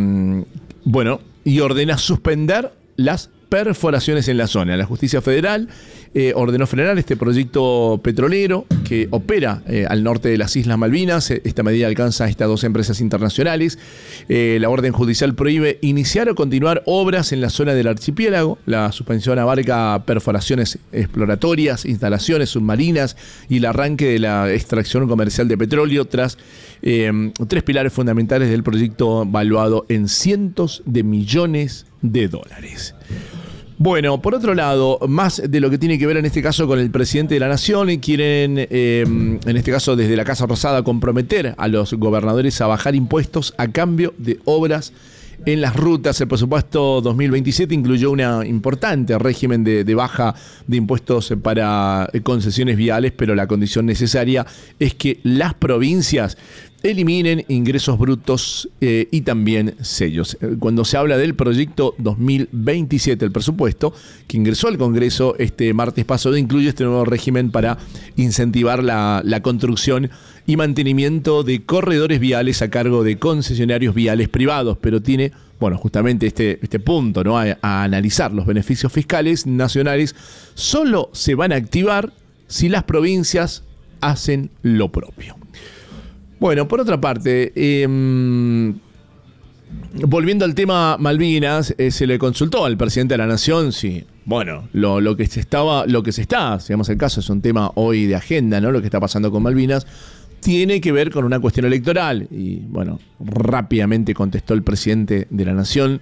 bueno, y ordena suspender las perforaciones en la zona. La justicia federal eh, ordenó frenar este proyecto petrolero que opera eh, al norte de las Islas Malvinas. Esta medida alcanza a estas dos empresas internacionales. Eh, la orden judicial prohíbe iniciar o continuar obras en la zona del archipiélago. La suspensión abarca perforaciones exploratorias, instalaciones submarinas y el arranque de la extracción comercial de petróleo tras eh, tres pilares fundamentales del proyecto valuado en cientos de millones de dólares. Bueno, por otro lado, más de lo que tiene que ver en este caso con el presidente de la Nación, y quieren, eh, en este caso desde la Casa Rosada, comprometer a los gobernadores a bajar impuestos a cambio de obras en las rutas. El presupuesto dos mil veintisiete incluyó un importante régimen de, de baja de impuestos para concesiones viales, pero la condición necesaria es que las provincias eliminen ingresos brutos eh, y también sellos. Cuando se habla del proyecto dos mil veintisiete, el presupuesto que ingresó al Congreso este martes pasado incluye este nuevo régimen para incentivar la, la construcción y mantenimiento de corredores viales a cargo de concesionarios viales privados, pero tiene, bueno, justamente este, este punto, ¿no? A, a analizar los beneficios fiscales nacionales solo se van a activar si las provincias hacen lo propio. Bueno, por otra parte, eh, volviendo al tema Malvinas, eh, se le consultó al presidente de la Nación si, bueno, lo, lo que se estaba, lo que se está, digamos el caso, es un tema hoy de agenda, ¿no? Lo que está pasando con Malvinas tiene que ver con una cuestión electoral. Y bueno, rápidamente contestó el presidente de la Nación,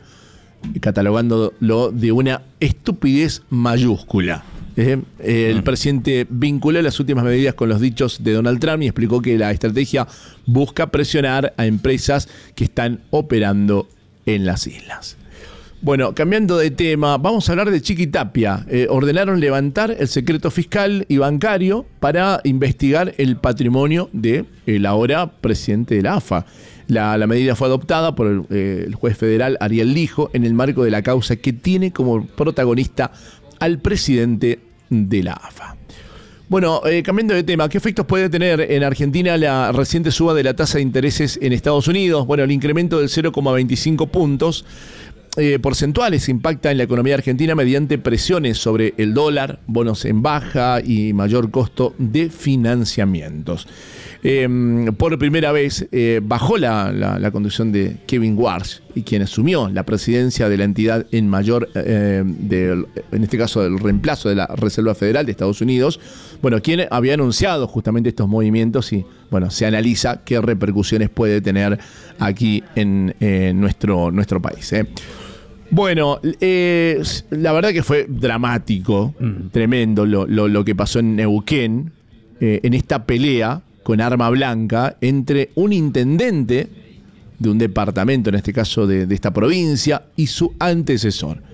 catalogándolo de una estupidez mayúscula. Eh, el mm. presidente vinculó las últimas medidas con los dichos de Donald Trump y explicó que la estrategia busca presionar a empresas que están operando en las islas. Bueno, cambiando de tema, vamos a hablar de Chiquitapia. Eh, ordenaron levantar el secreto fiscal y bancario para investigar el patrimonio del de ahora presidente de la A F A. La, la medida fue adoptada por el, eh, el juez federal Ariel Lijo en el marco de la causa que tiene como protagonista al presidente de la A F A. Bueno, eh, cambiando de tema, ¿qué efectos puede tener en Argentina la reciente suba de la tasa de intereses en Estados Unidos? Bueno, el incremento del cero coma veinticinco puntos eh, porcentuales impacta en la economía argentina mediante presiones sobre el dólar, bonos en baja y mayor costo de financiamientos. Eh, por primera vez eh, bajó la, la, la conducción de Kevin Warsh, y quien asumió la presidencia de la entidad en mayor, eh, de, en este caso del reemplazo de la Reserva Federal de Estados Unidos, bueno, quien había anunciado justamente estos movimientos y bueno, se analiza qué repercusiones puede tener aquí en eh, nuestro, nuestro país. ¿eh? Bueno, eh, la verdad que fue dramático, mm. tremendo lo, lo, lo que pasó en Neuquén, eh, en esta pelea con arma blanca entre un intendente de un departamento, en este caso de, de esta provincia, y su antecesor.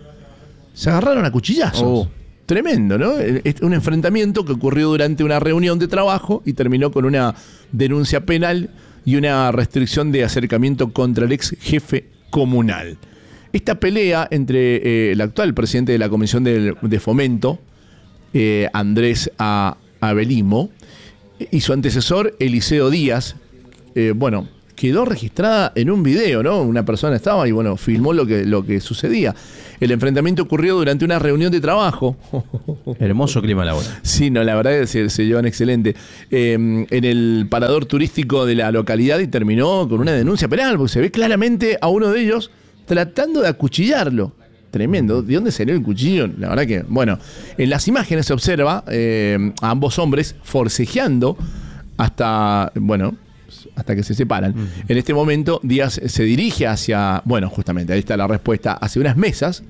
Se agarraron a cuchillazos. Oh. Tremendo, ¿no? Es un enfrentamiento que ocurrió durante una reunión de trabajo y terminó con una denuncia penal y una restricción de acercamiento contra el ex jefe comunal. Esta pelea entre eh, el actual presidente de la Comisión de, de Fomento eh, Andrés A. Abelimo, y su antecesor, Eliseo Díaz, eh, bueno, quedó registrada en un video, ¿no? Una persona estaba y, bueno, filmó lo que, lo que sucedía. El enfrentamiento ocurrió durante una reunión de trabajo. Hermoso clima laboral. Sí, no, la verdad es que se, se llevan excelente. Eh, en el parador turístico de la localidad, y terminó con una denuncia penal, porque se ve claramente a uno de ellos tratando de acuchillarlo. Tremendo. ¿De dónde salió el cuchillo? La verdad que, bueno, en las imágenes se observa eh, a ambos hombres forcejeando hasta, bueno, hasta que se separan. Uh-huh. En este momento, Díaz se dirige hacia, bueno, justamente, ahí está la respuesta, hacia unas mesas,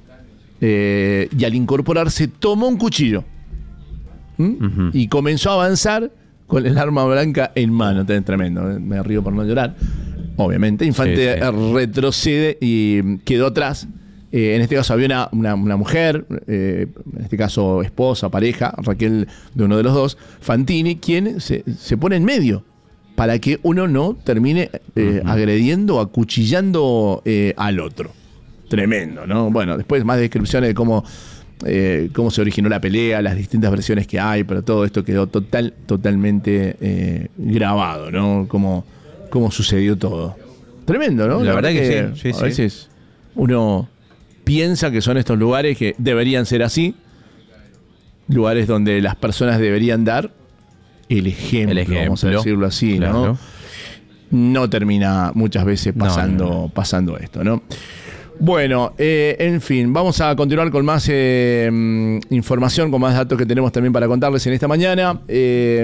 eh, y al incorporarse tomó un cuchillo. ¿Mm? Uh-huh. Y comenzó a avanzar con el arma blanca en mano. Tremendo, me río por no llorar. Obviamente, Infante sí, sí. retrocede y quedó atrás. Eh, en este caso había una, una, una mujer, eh, en este caso esposa, pareja, Raquel de uno de los dos, Fantini, quien se, se pone en medio para que uno no termine eh, uh-huh. agrediendo o acuchillando eh, al otro. Tremendo, ¿no? Bueno, después más descripciones de cómo, eh, cómo se originó la pelea, las distintas versiones que hay, pero todo esto quedó total, totalmente eh, grabado, ¿no? Cómo, cómo sucedió todo. Tremendo, ¿no? La, la verdad, verdad que, que sí, sí, a sí. veces uno piensa que son estos lugares que deberían ser así, lugares donde las personas deberían dar el ejemplo, el ejemplo vamos a decirlo así, claro. ¿no? No termina muchas veces pasando, no, no, no. pasando esto, ¿no? Bueno, eh, en fin, vamos a continuar con más eh, información, con más datos que tenemos también para contarles en esta mañana. Eh,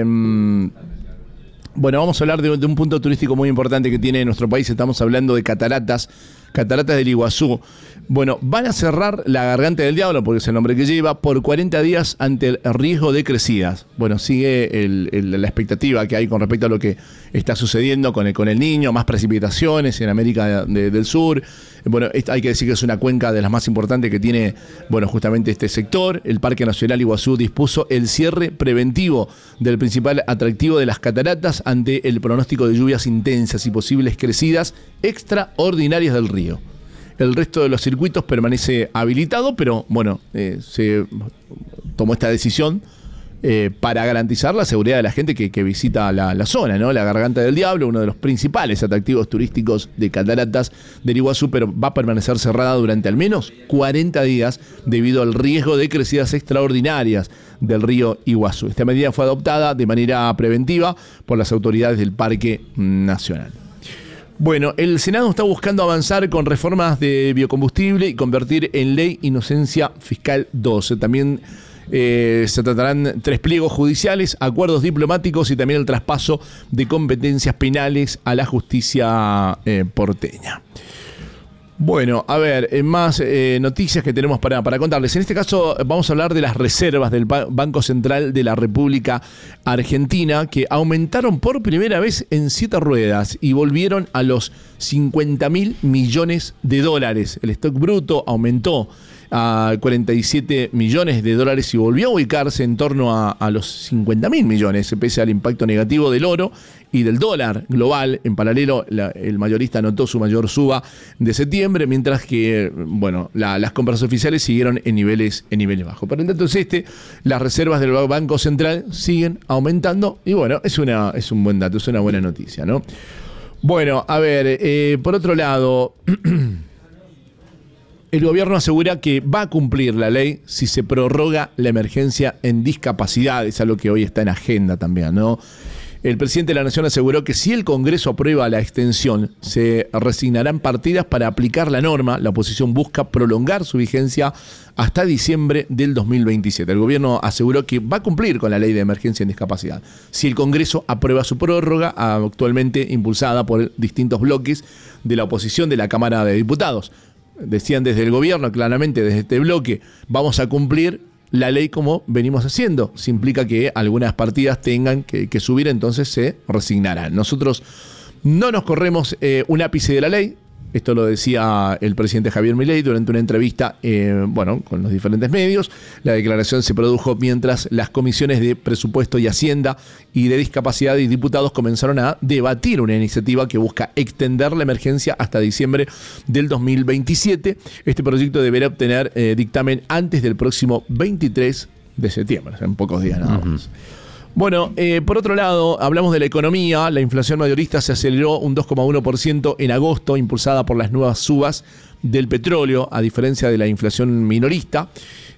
bueno, vamos a hablar de, de un punto turístico muy importante que tiene nuestro país. Estamos hablando de cataratas, cataratas del Iguazú. Bueno, van a cerrar la Garganta del Diablo, porque es el nombre que lleva, por cuarenta días ante el riesgo de crecidas. Bueno, sigue el, el, la expectativa que hay con respecto a lo que está sucediendo con el, con el Niño, más precipitaciones en América de, de, del Sur. Bueno, esta, hay que decir que es una cuenca de las más importantes que tiene, bueno, justamente este sector. El Parque Nacional Iguazú dispuso el cierre preventivo del principal atractivo de las cataratas ante el pronóstico de lluvias intensas y posibles crecidas extraordinarias del río. El resto de los circuitos permanece habilitado, pero bueno, eh, se tomó esta decisión eh, para garantizar la seguridad de la gente que, que visita la, la zona, ¿no? La Garganta del Diablo, uno de los principales atractivos turísticos de cataratas del Iguazú, pero va a permanecer cerrada durante al menos cuarenta días debido al riesgo de crecidas extraordinarias del río Iguazú. Esta medida fue adoptada de manera preventiva por las autoridades del Parque Nacional. Bueno, el Senado está buscando avanzar con reformas de biocombustible y convertir en ley Inocencia Fiscal doce. También eh, se tratarán tres pliegos judiciales, acuerdos diplomáticos y también el traspaso de competencias penales a la justicia eh, porteña. Bueno, a ver, más eh, noticias que tenemos para, para contarles. En este caso vamos a hablar de las reservas del Banco Central de la República Argentina, que aumentaron por primera vez en siete ruedas y volvieron a los cincuenta mil millones de dólares. El stock bruto aumentó a cuarenta y siete millones de dólares y volvió a ubicarse en torno a, a los cincuenta mil millones, pese al impacto negativo del oro y del dólar global. En paralelo, la, el mayorista anotó su mayor suba de septiembre, mientras que, bueno, la, las compras oficiales siguieron en niveles, en niveles bajos. Pero en tanto es este, las reservas del Banco Central siguen aumentando y bueno, es, una, es un buen dato, es una buena noticia, ¿no? Bueno, a ver, eh, por otro lado... El gobierno asegura que va a cumplir la ley si se prorroga la emergencia en discapacidad, es algo que hoy está en agenda también, ¿no? El presidente de la Nación aseguró que si el Congreso aprueba la extensión, se resignarán partidas para aplicar la norma. La oposición busca prolongar su vigencia hasta diciembre del dos mil veintisiete. El gobierno aseguró que va a cumplir con la ley de emergencia en discapacidad si el Congreso aprueba su prórroga, actualmente impulsada por distintos bloques de la oposición de la Cámara de Diputados. Decían desde el gobierno, claramente desde este bloque, vamos a cumplir la ley como venimos haciendo. Si implica que algunas partidas tengan que, que subir, entonces se resignarán. Nosotros no nos corremos eh, un ápice de la ley. Esto lo decía el presidente Javier Milei durante una entrevista eh, bueno, con los diferentes medios. La declaración se produjo mientras las comisiones de Presupuesto y Hacienda y de Discapacidad y diputados comenzaron a debatir una iniciativa que busca extender la emergencia hasta diciembre del dos mil veintisiete. Este proyecto deberá obtener eh, dictamen antes del próximo veintitrés de septiembre, en pocos días nada más. Uh-huh. Bueno, eh, por otro lado, hablamos de la economía. La inflación mayorista se aceleró un dos coma uno por ciento en agosto, impulsada por las nuevas subas del petróleo, a diferencia de la inflación minorista.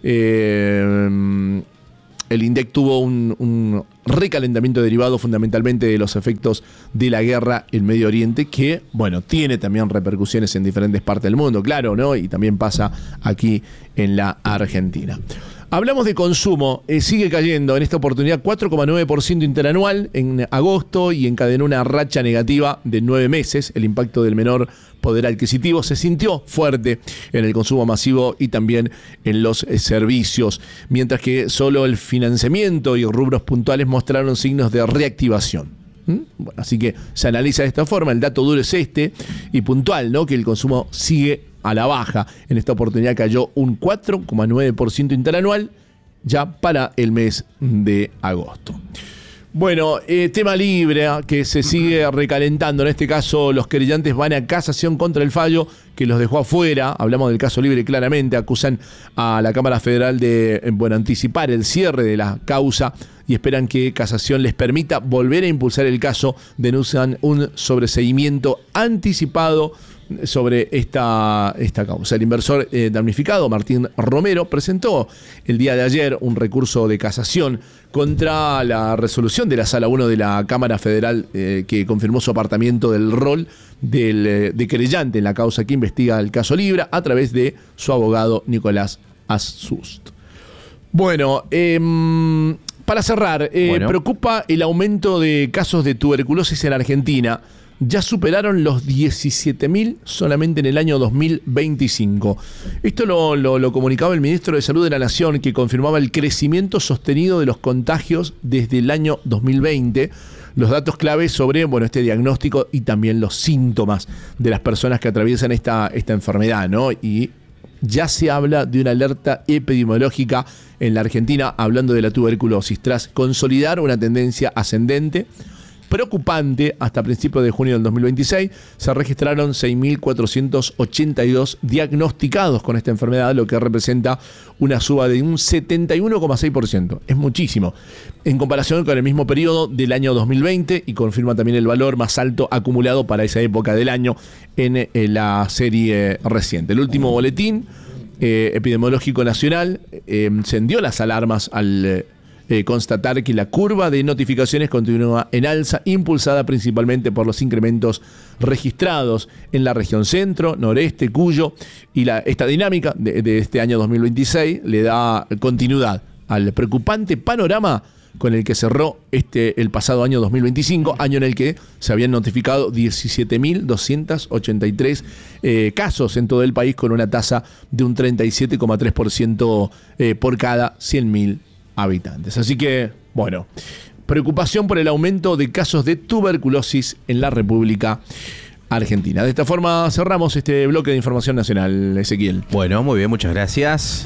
Eh, el INDEC tuvo un, un recalentamiento derivado fundamentalmente de los efectos de la guerra en Medio Oriente, que, bueno, tiene también repercusiones en diferentes partes del mundo, claro, ¿no? Y también pasa aquí en la Argentina. Hablamos de consumo, eh, sigue cayendo en esta oportunidad cuatro coma nueve por ciento interanual en agosto y encadenó una racha negativa de nueve meses. El impacto del menor poder adquisitivo se sintió fuerte en el consumo masivo y también en los eh, servicios, mientras que solo el financiamiento y rubros puntuales mostraron signos de reactivación. ¿Mm? Bueno, así que se analiza de esta forma, el dato duro es este y puntual, ¿no? Que el consumo sigue a la baja. En esta oportunidad cayó un cuatro coma nueve por ciento interanual ya para el mes de agosto. Bueno, eh, tema libre que se sigue recalentando. En este caso, los querellantes van a casación contra el fallo que los dejó afuera. Hablamos del caso libre claramente. Acusan a la Cámara Federal de, bueno, anticipar el cierre de la causa y esperan que casación les permita volver a impulsar el caso. Denuncian un sobreseimiento anticipado sobre esta, esta causa. El inversor eh, damnificado, Martín Romero, presentó el día de ayer un recurso de casación contra la resolución de la Sala uno de la Cámara Federal eh, que confirmó su apartamiento del rol del, eh, de querellante en la causa que investiga el caso Libra a través de su abogado Nicolás Assust. Bueno, eh, para cerrar, eh, bueno. preocupa el aumento de casos de tuberculosis en Argentina. Ya superaron los diecisiete mil solamente en el año dos mil veinticinco. Esto lo, lo, lo comunicaba el ministro de Salud de la Nación, que confirmaba el crecimiento sostenido de los contagios desde el año dos mil veinte. Los datos claves sobre, bueno, este diagnóstico y también los síntomas de las personas que atraviesan esta, esta enfermedad, ¿no? Y ya se habla de una alerta epidemiológica en la Argentina, hablando de la tuberculosis, tras consolidar una tendencia ascendente preocupante. Hasta principios de junio del dos mil veintiséis se registraron seis mil cuatrocientos ochenta y dos diagnosticados con esta enfermedad, lo que representa una suba de un setenta y uno coma seis por ciento. Es muchísimo en comparación con el mismo periodo del año dos mil veinte y confirma también el valor más alto acumulado para esa época del año en, en la serie reciente. El último boletín eh, epidemiológico nacional eh, encendió las alarmas al eh, Eh, constatar que la curva de notificaciones continúa en alza, impulsada principalmente por los incrementos registrados en la región centro, noreste, Cuyo, y la, esta dinámica de, de este año dos mil veintiséis le da continuidad al preocupante panorama con el que cerró este, el pasado año dos mil veinticinco, año en el que se habían notificado diecisiete mil doscientos ochenta y tres eh, casos en todo el país, con una tasa de un treinta y siete coma tres por ciento eh, por cada cien mil habitantes. Así que, bueno, preocupación por el aumento de casos de tuberculosis en la República Argentina. De esta forma cerramos este bloque de información nacional, Ezequiel. Bueno, muy bien, muchas gracias.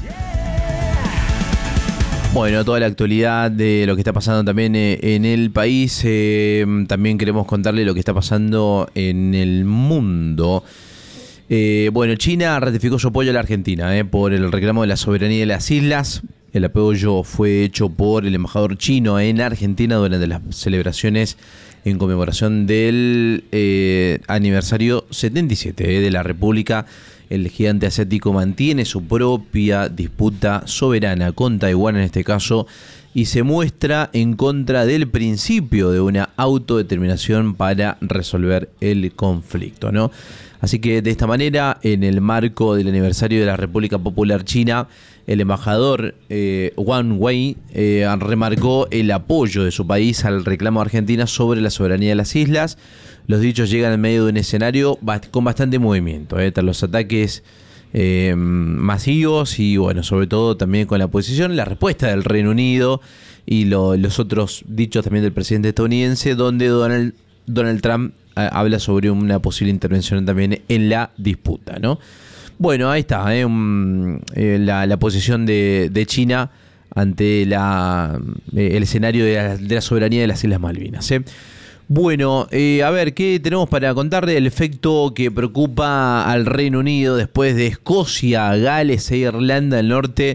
Bueno, toda la actualidad de lo que está pasando también en el país. Eh, también queremos contarle lo que está pasando en el mundo. Eh, bueno, China ratificó su apoyo a la Argentina eh, por el reclamo de la soberanía de las islas. El apoyo fue hecho por el embajador chino en Argentina durante las celebraciones en conmemoración del eh, aniversario setenta y siete eh, de la República. El gigante asiático mantiene su propia disputa soberana con Taiwán en este caso y se muestra en contra del principio de una autodeterminación para resolver el conflicto, ¿no? Así que de esta manera, en el marco del aniversario de la República Popular China, el embajador eh, Wang Wei eh, remarcó el apoyo de su país al reclamo de Argentina sobre la soberanía de las islas. Los dichos llegan en medio de un escenario con bastante movimiento, eh, tras los ataques eh, masivos y, bueno, sobre todo también con la posición, la respuesta del Reino Unido y lo, los otros dichos también del presidente estadounidense, donde Donald, Donald Trump eh, habla sobre una posible intervención también en la disputa, ¿no? Bueno, ahí está, eh, um, eh, la, la posición de, de China ante la, eh, el escenario de la, de la soberanía de las Islas Malvinas. Eh. Bueno, eh, a ver, ¿qué tenemos para contarle? El efecto que preocupa al Reino Unido después de Escocia, Gales e Irlanda del Norte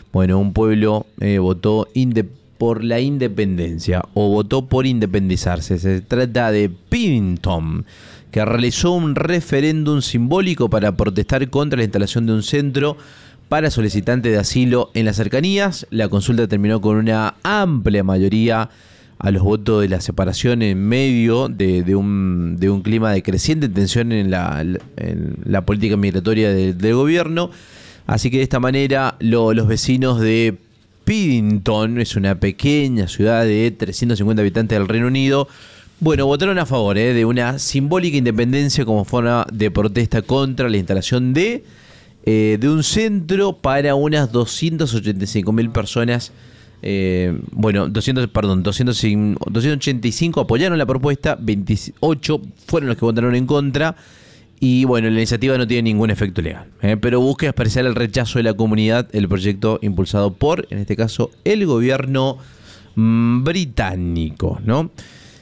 Bueno, un pueblo eh, votó inde- por la independencia o votó por independizarse. Se trata de Piddington, que realizó un referéndum simbólico para protestar contra la instalación de un centro para solicitantes de asilo en las cercanías. La consulta terminó con una amplia mayoría a los votos de la separación en medio de, de, un, de un clima de creciente tensión en la, en la política migratoria de, del gobierno. Así que de esta manera lo, los vecinos de Piddington, es una pequeña ciudad de trescientos cincuenta habitantes del Reino Unido, bueno, votaron a favor eh, de una simbólica independencia como forma de protesta contra la instalación de, eh, de un centro para unas doscientas ochenta y cinco mil personas. Eh, bueno, doscientos, perdón, doscientos, doscientos ochenta y cinco apoyaron la propuesta, veintiocho fueron los que votaron en contra. Y bueno, la iniciativa no tiene ningún efecto legal, eh, pero busca expresar el rechazo de la comunidad el proyecto impulsado por, en este caso, el gobierno mmm, británico, ¿no?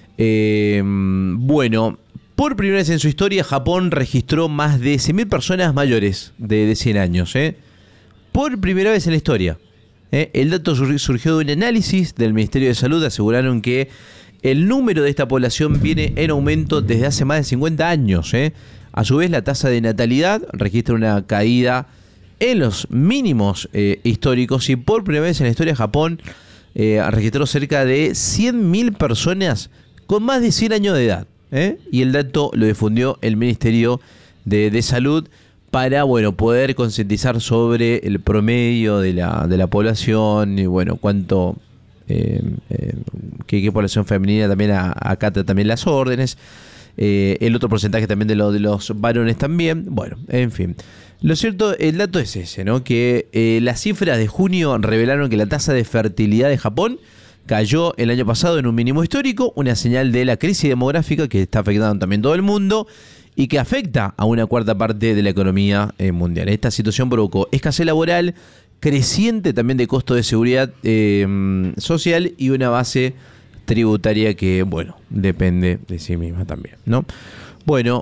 Eh, bueno, por primera vez en su historia, Japón registró más de cien mil personas mayores de, de cien años. ¿eh? Por primera vez en la historia. ¿eh? El dato surgió de un análisis del Ministerio de Salud. Aseguraron que el número de esta población viene en aumento desde hace más de cincuenta años. ¿eh? A su vez, la tasa de natalidad registra una caída en los mínimos eh, históricos. Y por primera vez en la historia, Japón eh, registró cerca de cien mil personas con más de cien años de edad. ¿eh? Y el dato lo difundió el Ministerio de, de Salud para, bueno, poder concientizar sobre el promedio de la, de la población y, bueno, cuánto, eh, eh, qué, qué población femenina también a, acata también las órdenes. Eh, el otro porcentaje también de, lo, de los varones también. Bueno, en fin. Lo cierto, el dato es ese, ¿no? Que eh, las cifras de junio revelaron que la tasa de fertilidad de Japón cayó el año pasado en un mínimo histórico, una señal de la crisis demográfica que está afectando también todo el mundo y que afecta a una cuarta parte de la economía eh, mundial. Esta situación provocó escasez laboral, creciente también de costo de seguridad eh, social y una base tributaria que, bueno, depende de sí misma también, ¿no? Bueno,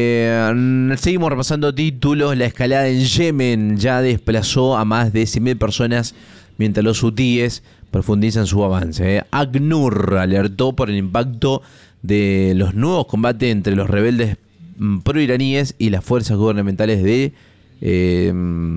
eh, seguimos repasando títulos. La escalada en Yemen ya desplazó a más de cien mil personas mientras los hutíes profundizan su avance. ¿eh? ACNUR alertó por el impacto de los nuevos combates entre los rebeldes pro-iraníes y las fuerzas gubernamentales de, eh,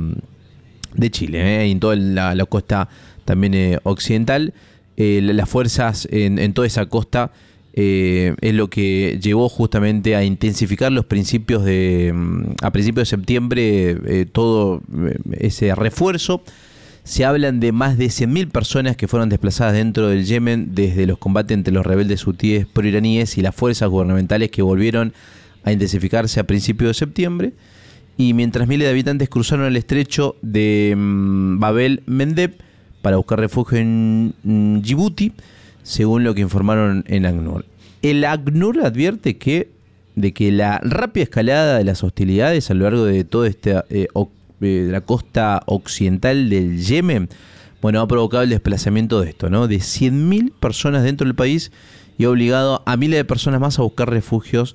de Chile, ¿eh? y en toda la, la costa también eh, occidental. Eh, las fuerzas en, en toda esa costa eh, es lo que llevó justamente a intensificar los principios de, a principios de septiembre, eh, todo ese refuerzo. Se hablan de más de cien mil personas que fueron desplazadas dentro del Yemen desde los combates entre los rebeldes hutíes pro-iraníes y las fuerzas gubernamentales que volvieron a intensificarse a principios de septiembre. Y mientras miles de habitantes cruzaron el estrecho de um, Bab el-Mandeb para buscar refugio en um, Djibouti, según lo que informaron en ACNUR. El ACNUR advierte que de que la rápida escalada de las hostilidades a lo largo de toda esta eh, de la costa occidental del Yemen, bueno, ha provocado el desplazamiento de esto, ¿no? De cien mil personas dentro del país y ha obligado a miles de personas más a buscar refugios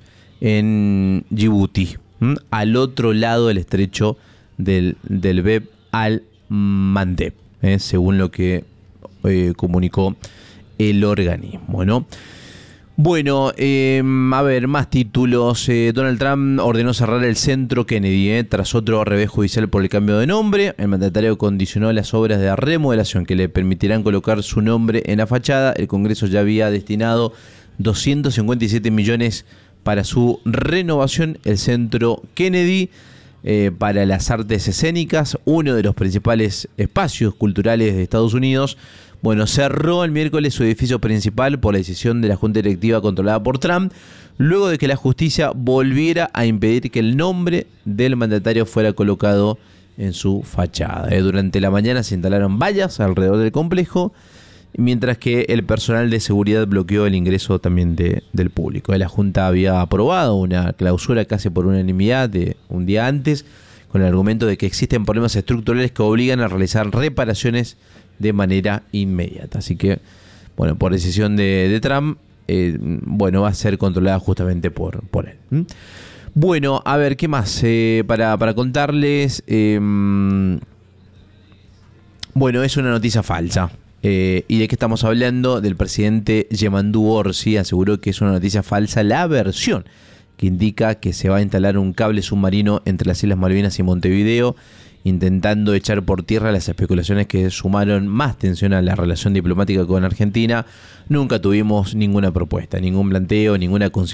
en Djibouti, ¿m? al otro lado del estrecho del, del Bab al-Mandeb, ¿eh? según lo que eh, comunicó el organismo, ¿no? Bueno, eh, a ver, más títulos. Eh, Donald Trump ordenó cerrar el Centro Kennedy eh, tras otro revés judicial por el cambio de nombre. El mandatario condicionó las obras de remodelación que le permitirán colocar su nombre en la fachada. El Congreso ya había destinado doscientos cincuenta y siete millones para su renovación. El Centro Kennedy eh, para las artes escénicas, uno de los principales espacios culturales de Estados Unidos, bueno, cerró el miércoles su edificio principal por la decisión de la Junta Directiva controlada por Trump, luego de que la justicia volviera a impedir que el nombre del mandatario fuera colocado en su fachada. Eh, durante la mañana se instalaron vallas alrededor del complejo, mientras que el personal de seguridad bloqueó el ingreso también de, del público. Eh, la Junta había aprobado una clausura casi por unanimidad de un día antes, con el argumento de que existen problemas estructurales que obligan a realizar reparaciones de manera inmediata. Así que, bueno, por decisión de, de Trump, eh, bueno, va a ser controlada justamente por, por él. ¿Mm? Bueno, a ver, ¿qué más? Eh, para, para contarles, eh, Bueno, es una noticia falsa. Eh, ¿Y de qué estamos hablando? Del presidente Yemandú Orsi. Aseguró que es una noticia falsa la versión que indica que se va a instalar un cable submarino entre las Islas Malvinas y Montevideo, intentando echar por tierra las especulaciones que sumaron más tensión a la relación diplomática con Argentina. Nunca tuvimos ninguna propuesta, ningún planteo, ninguna consideración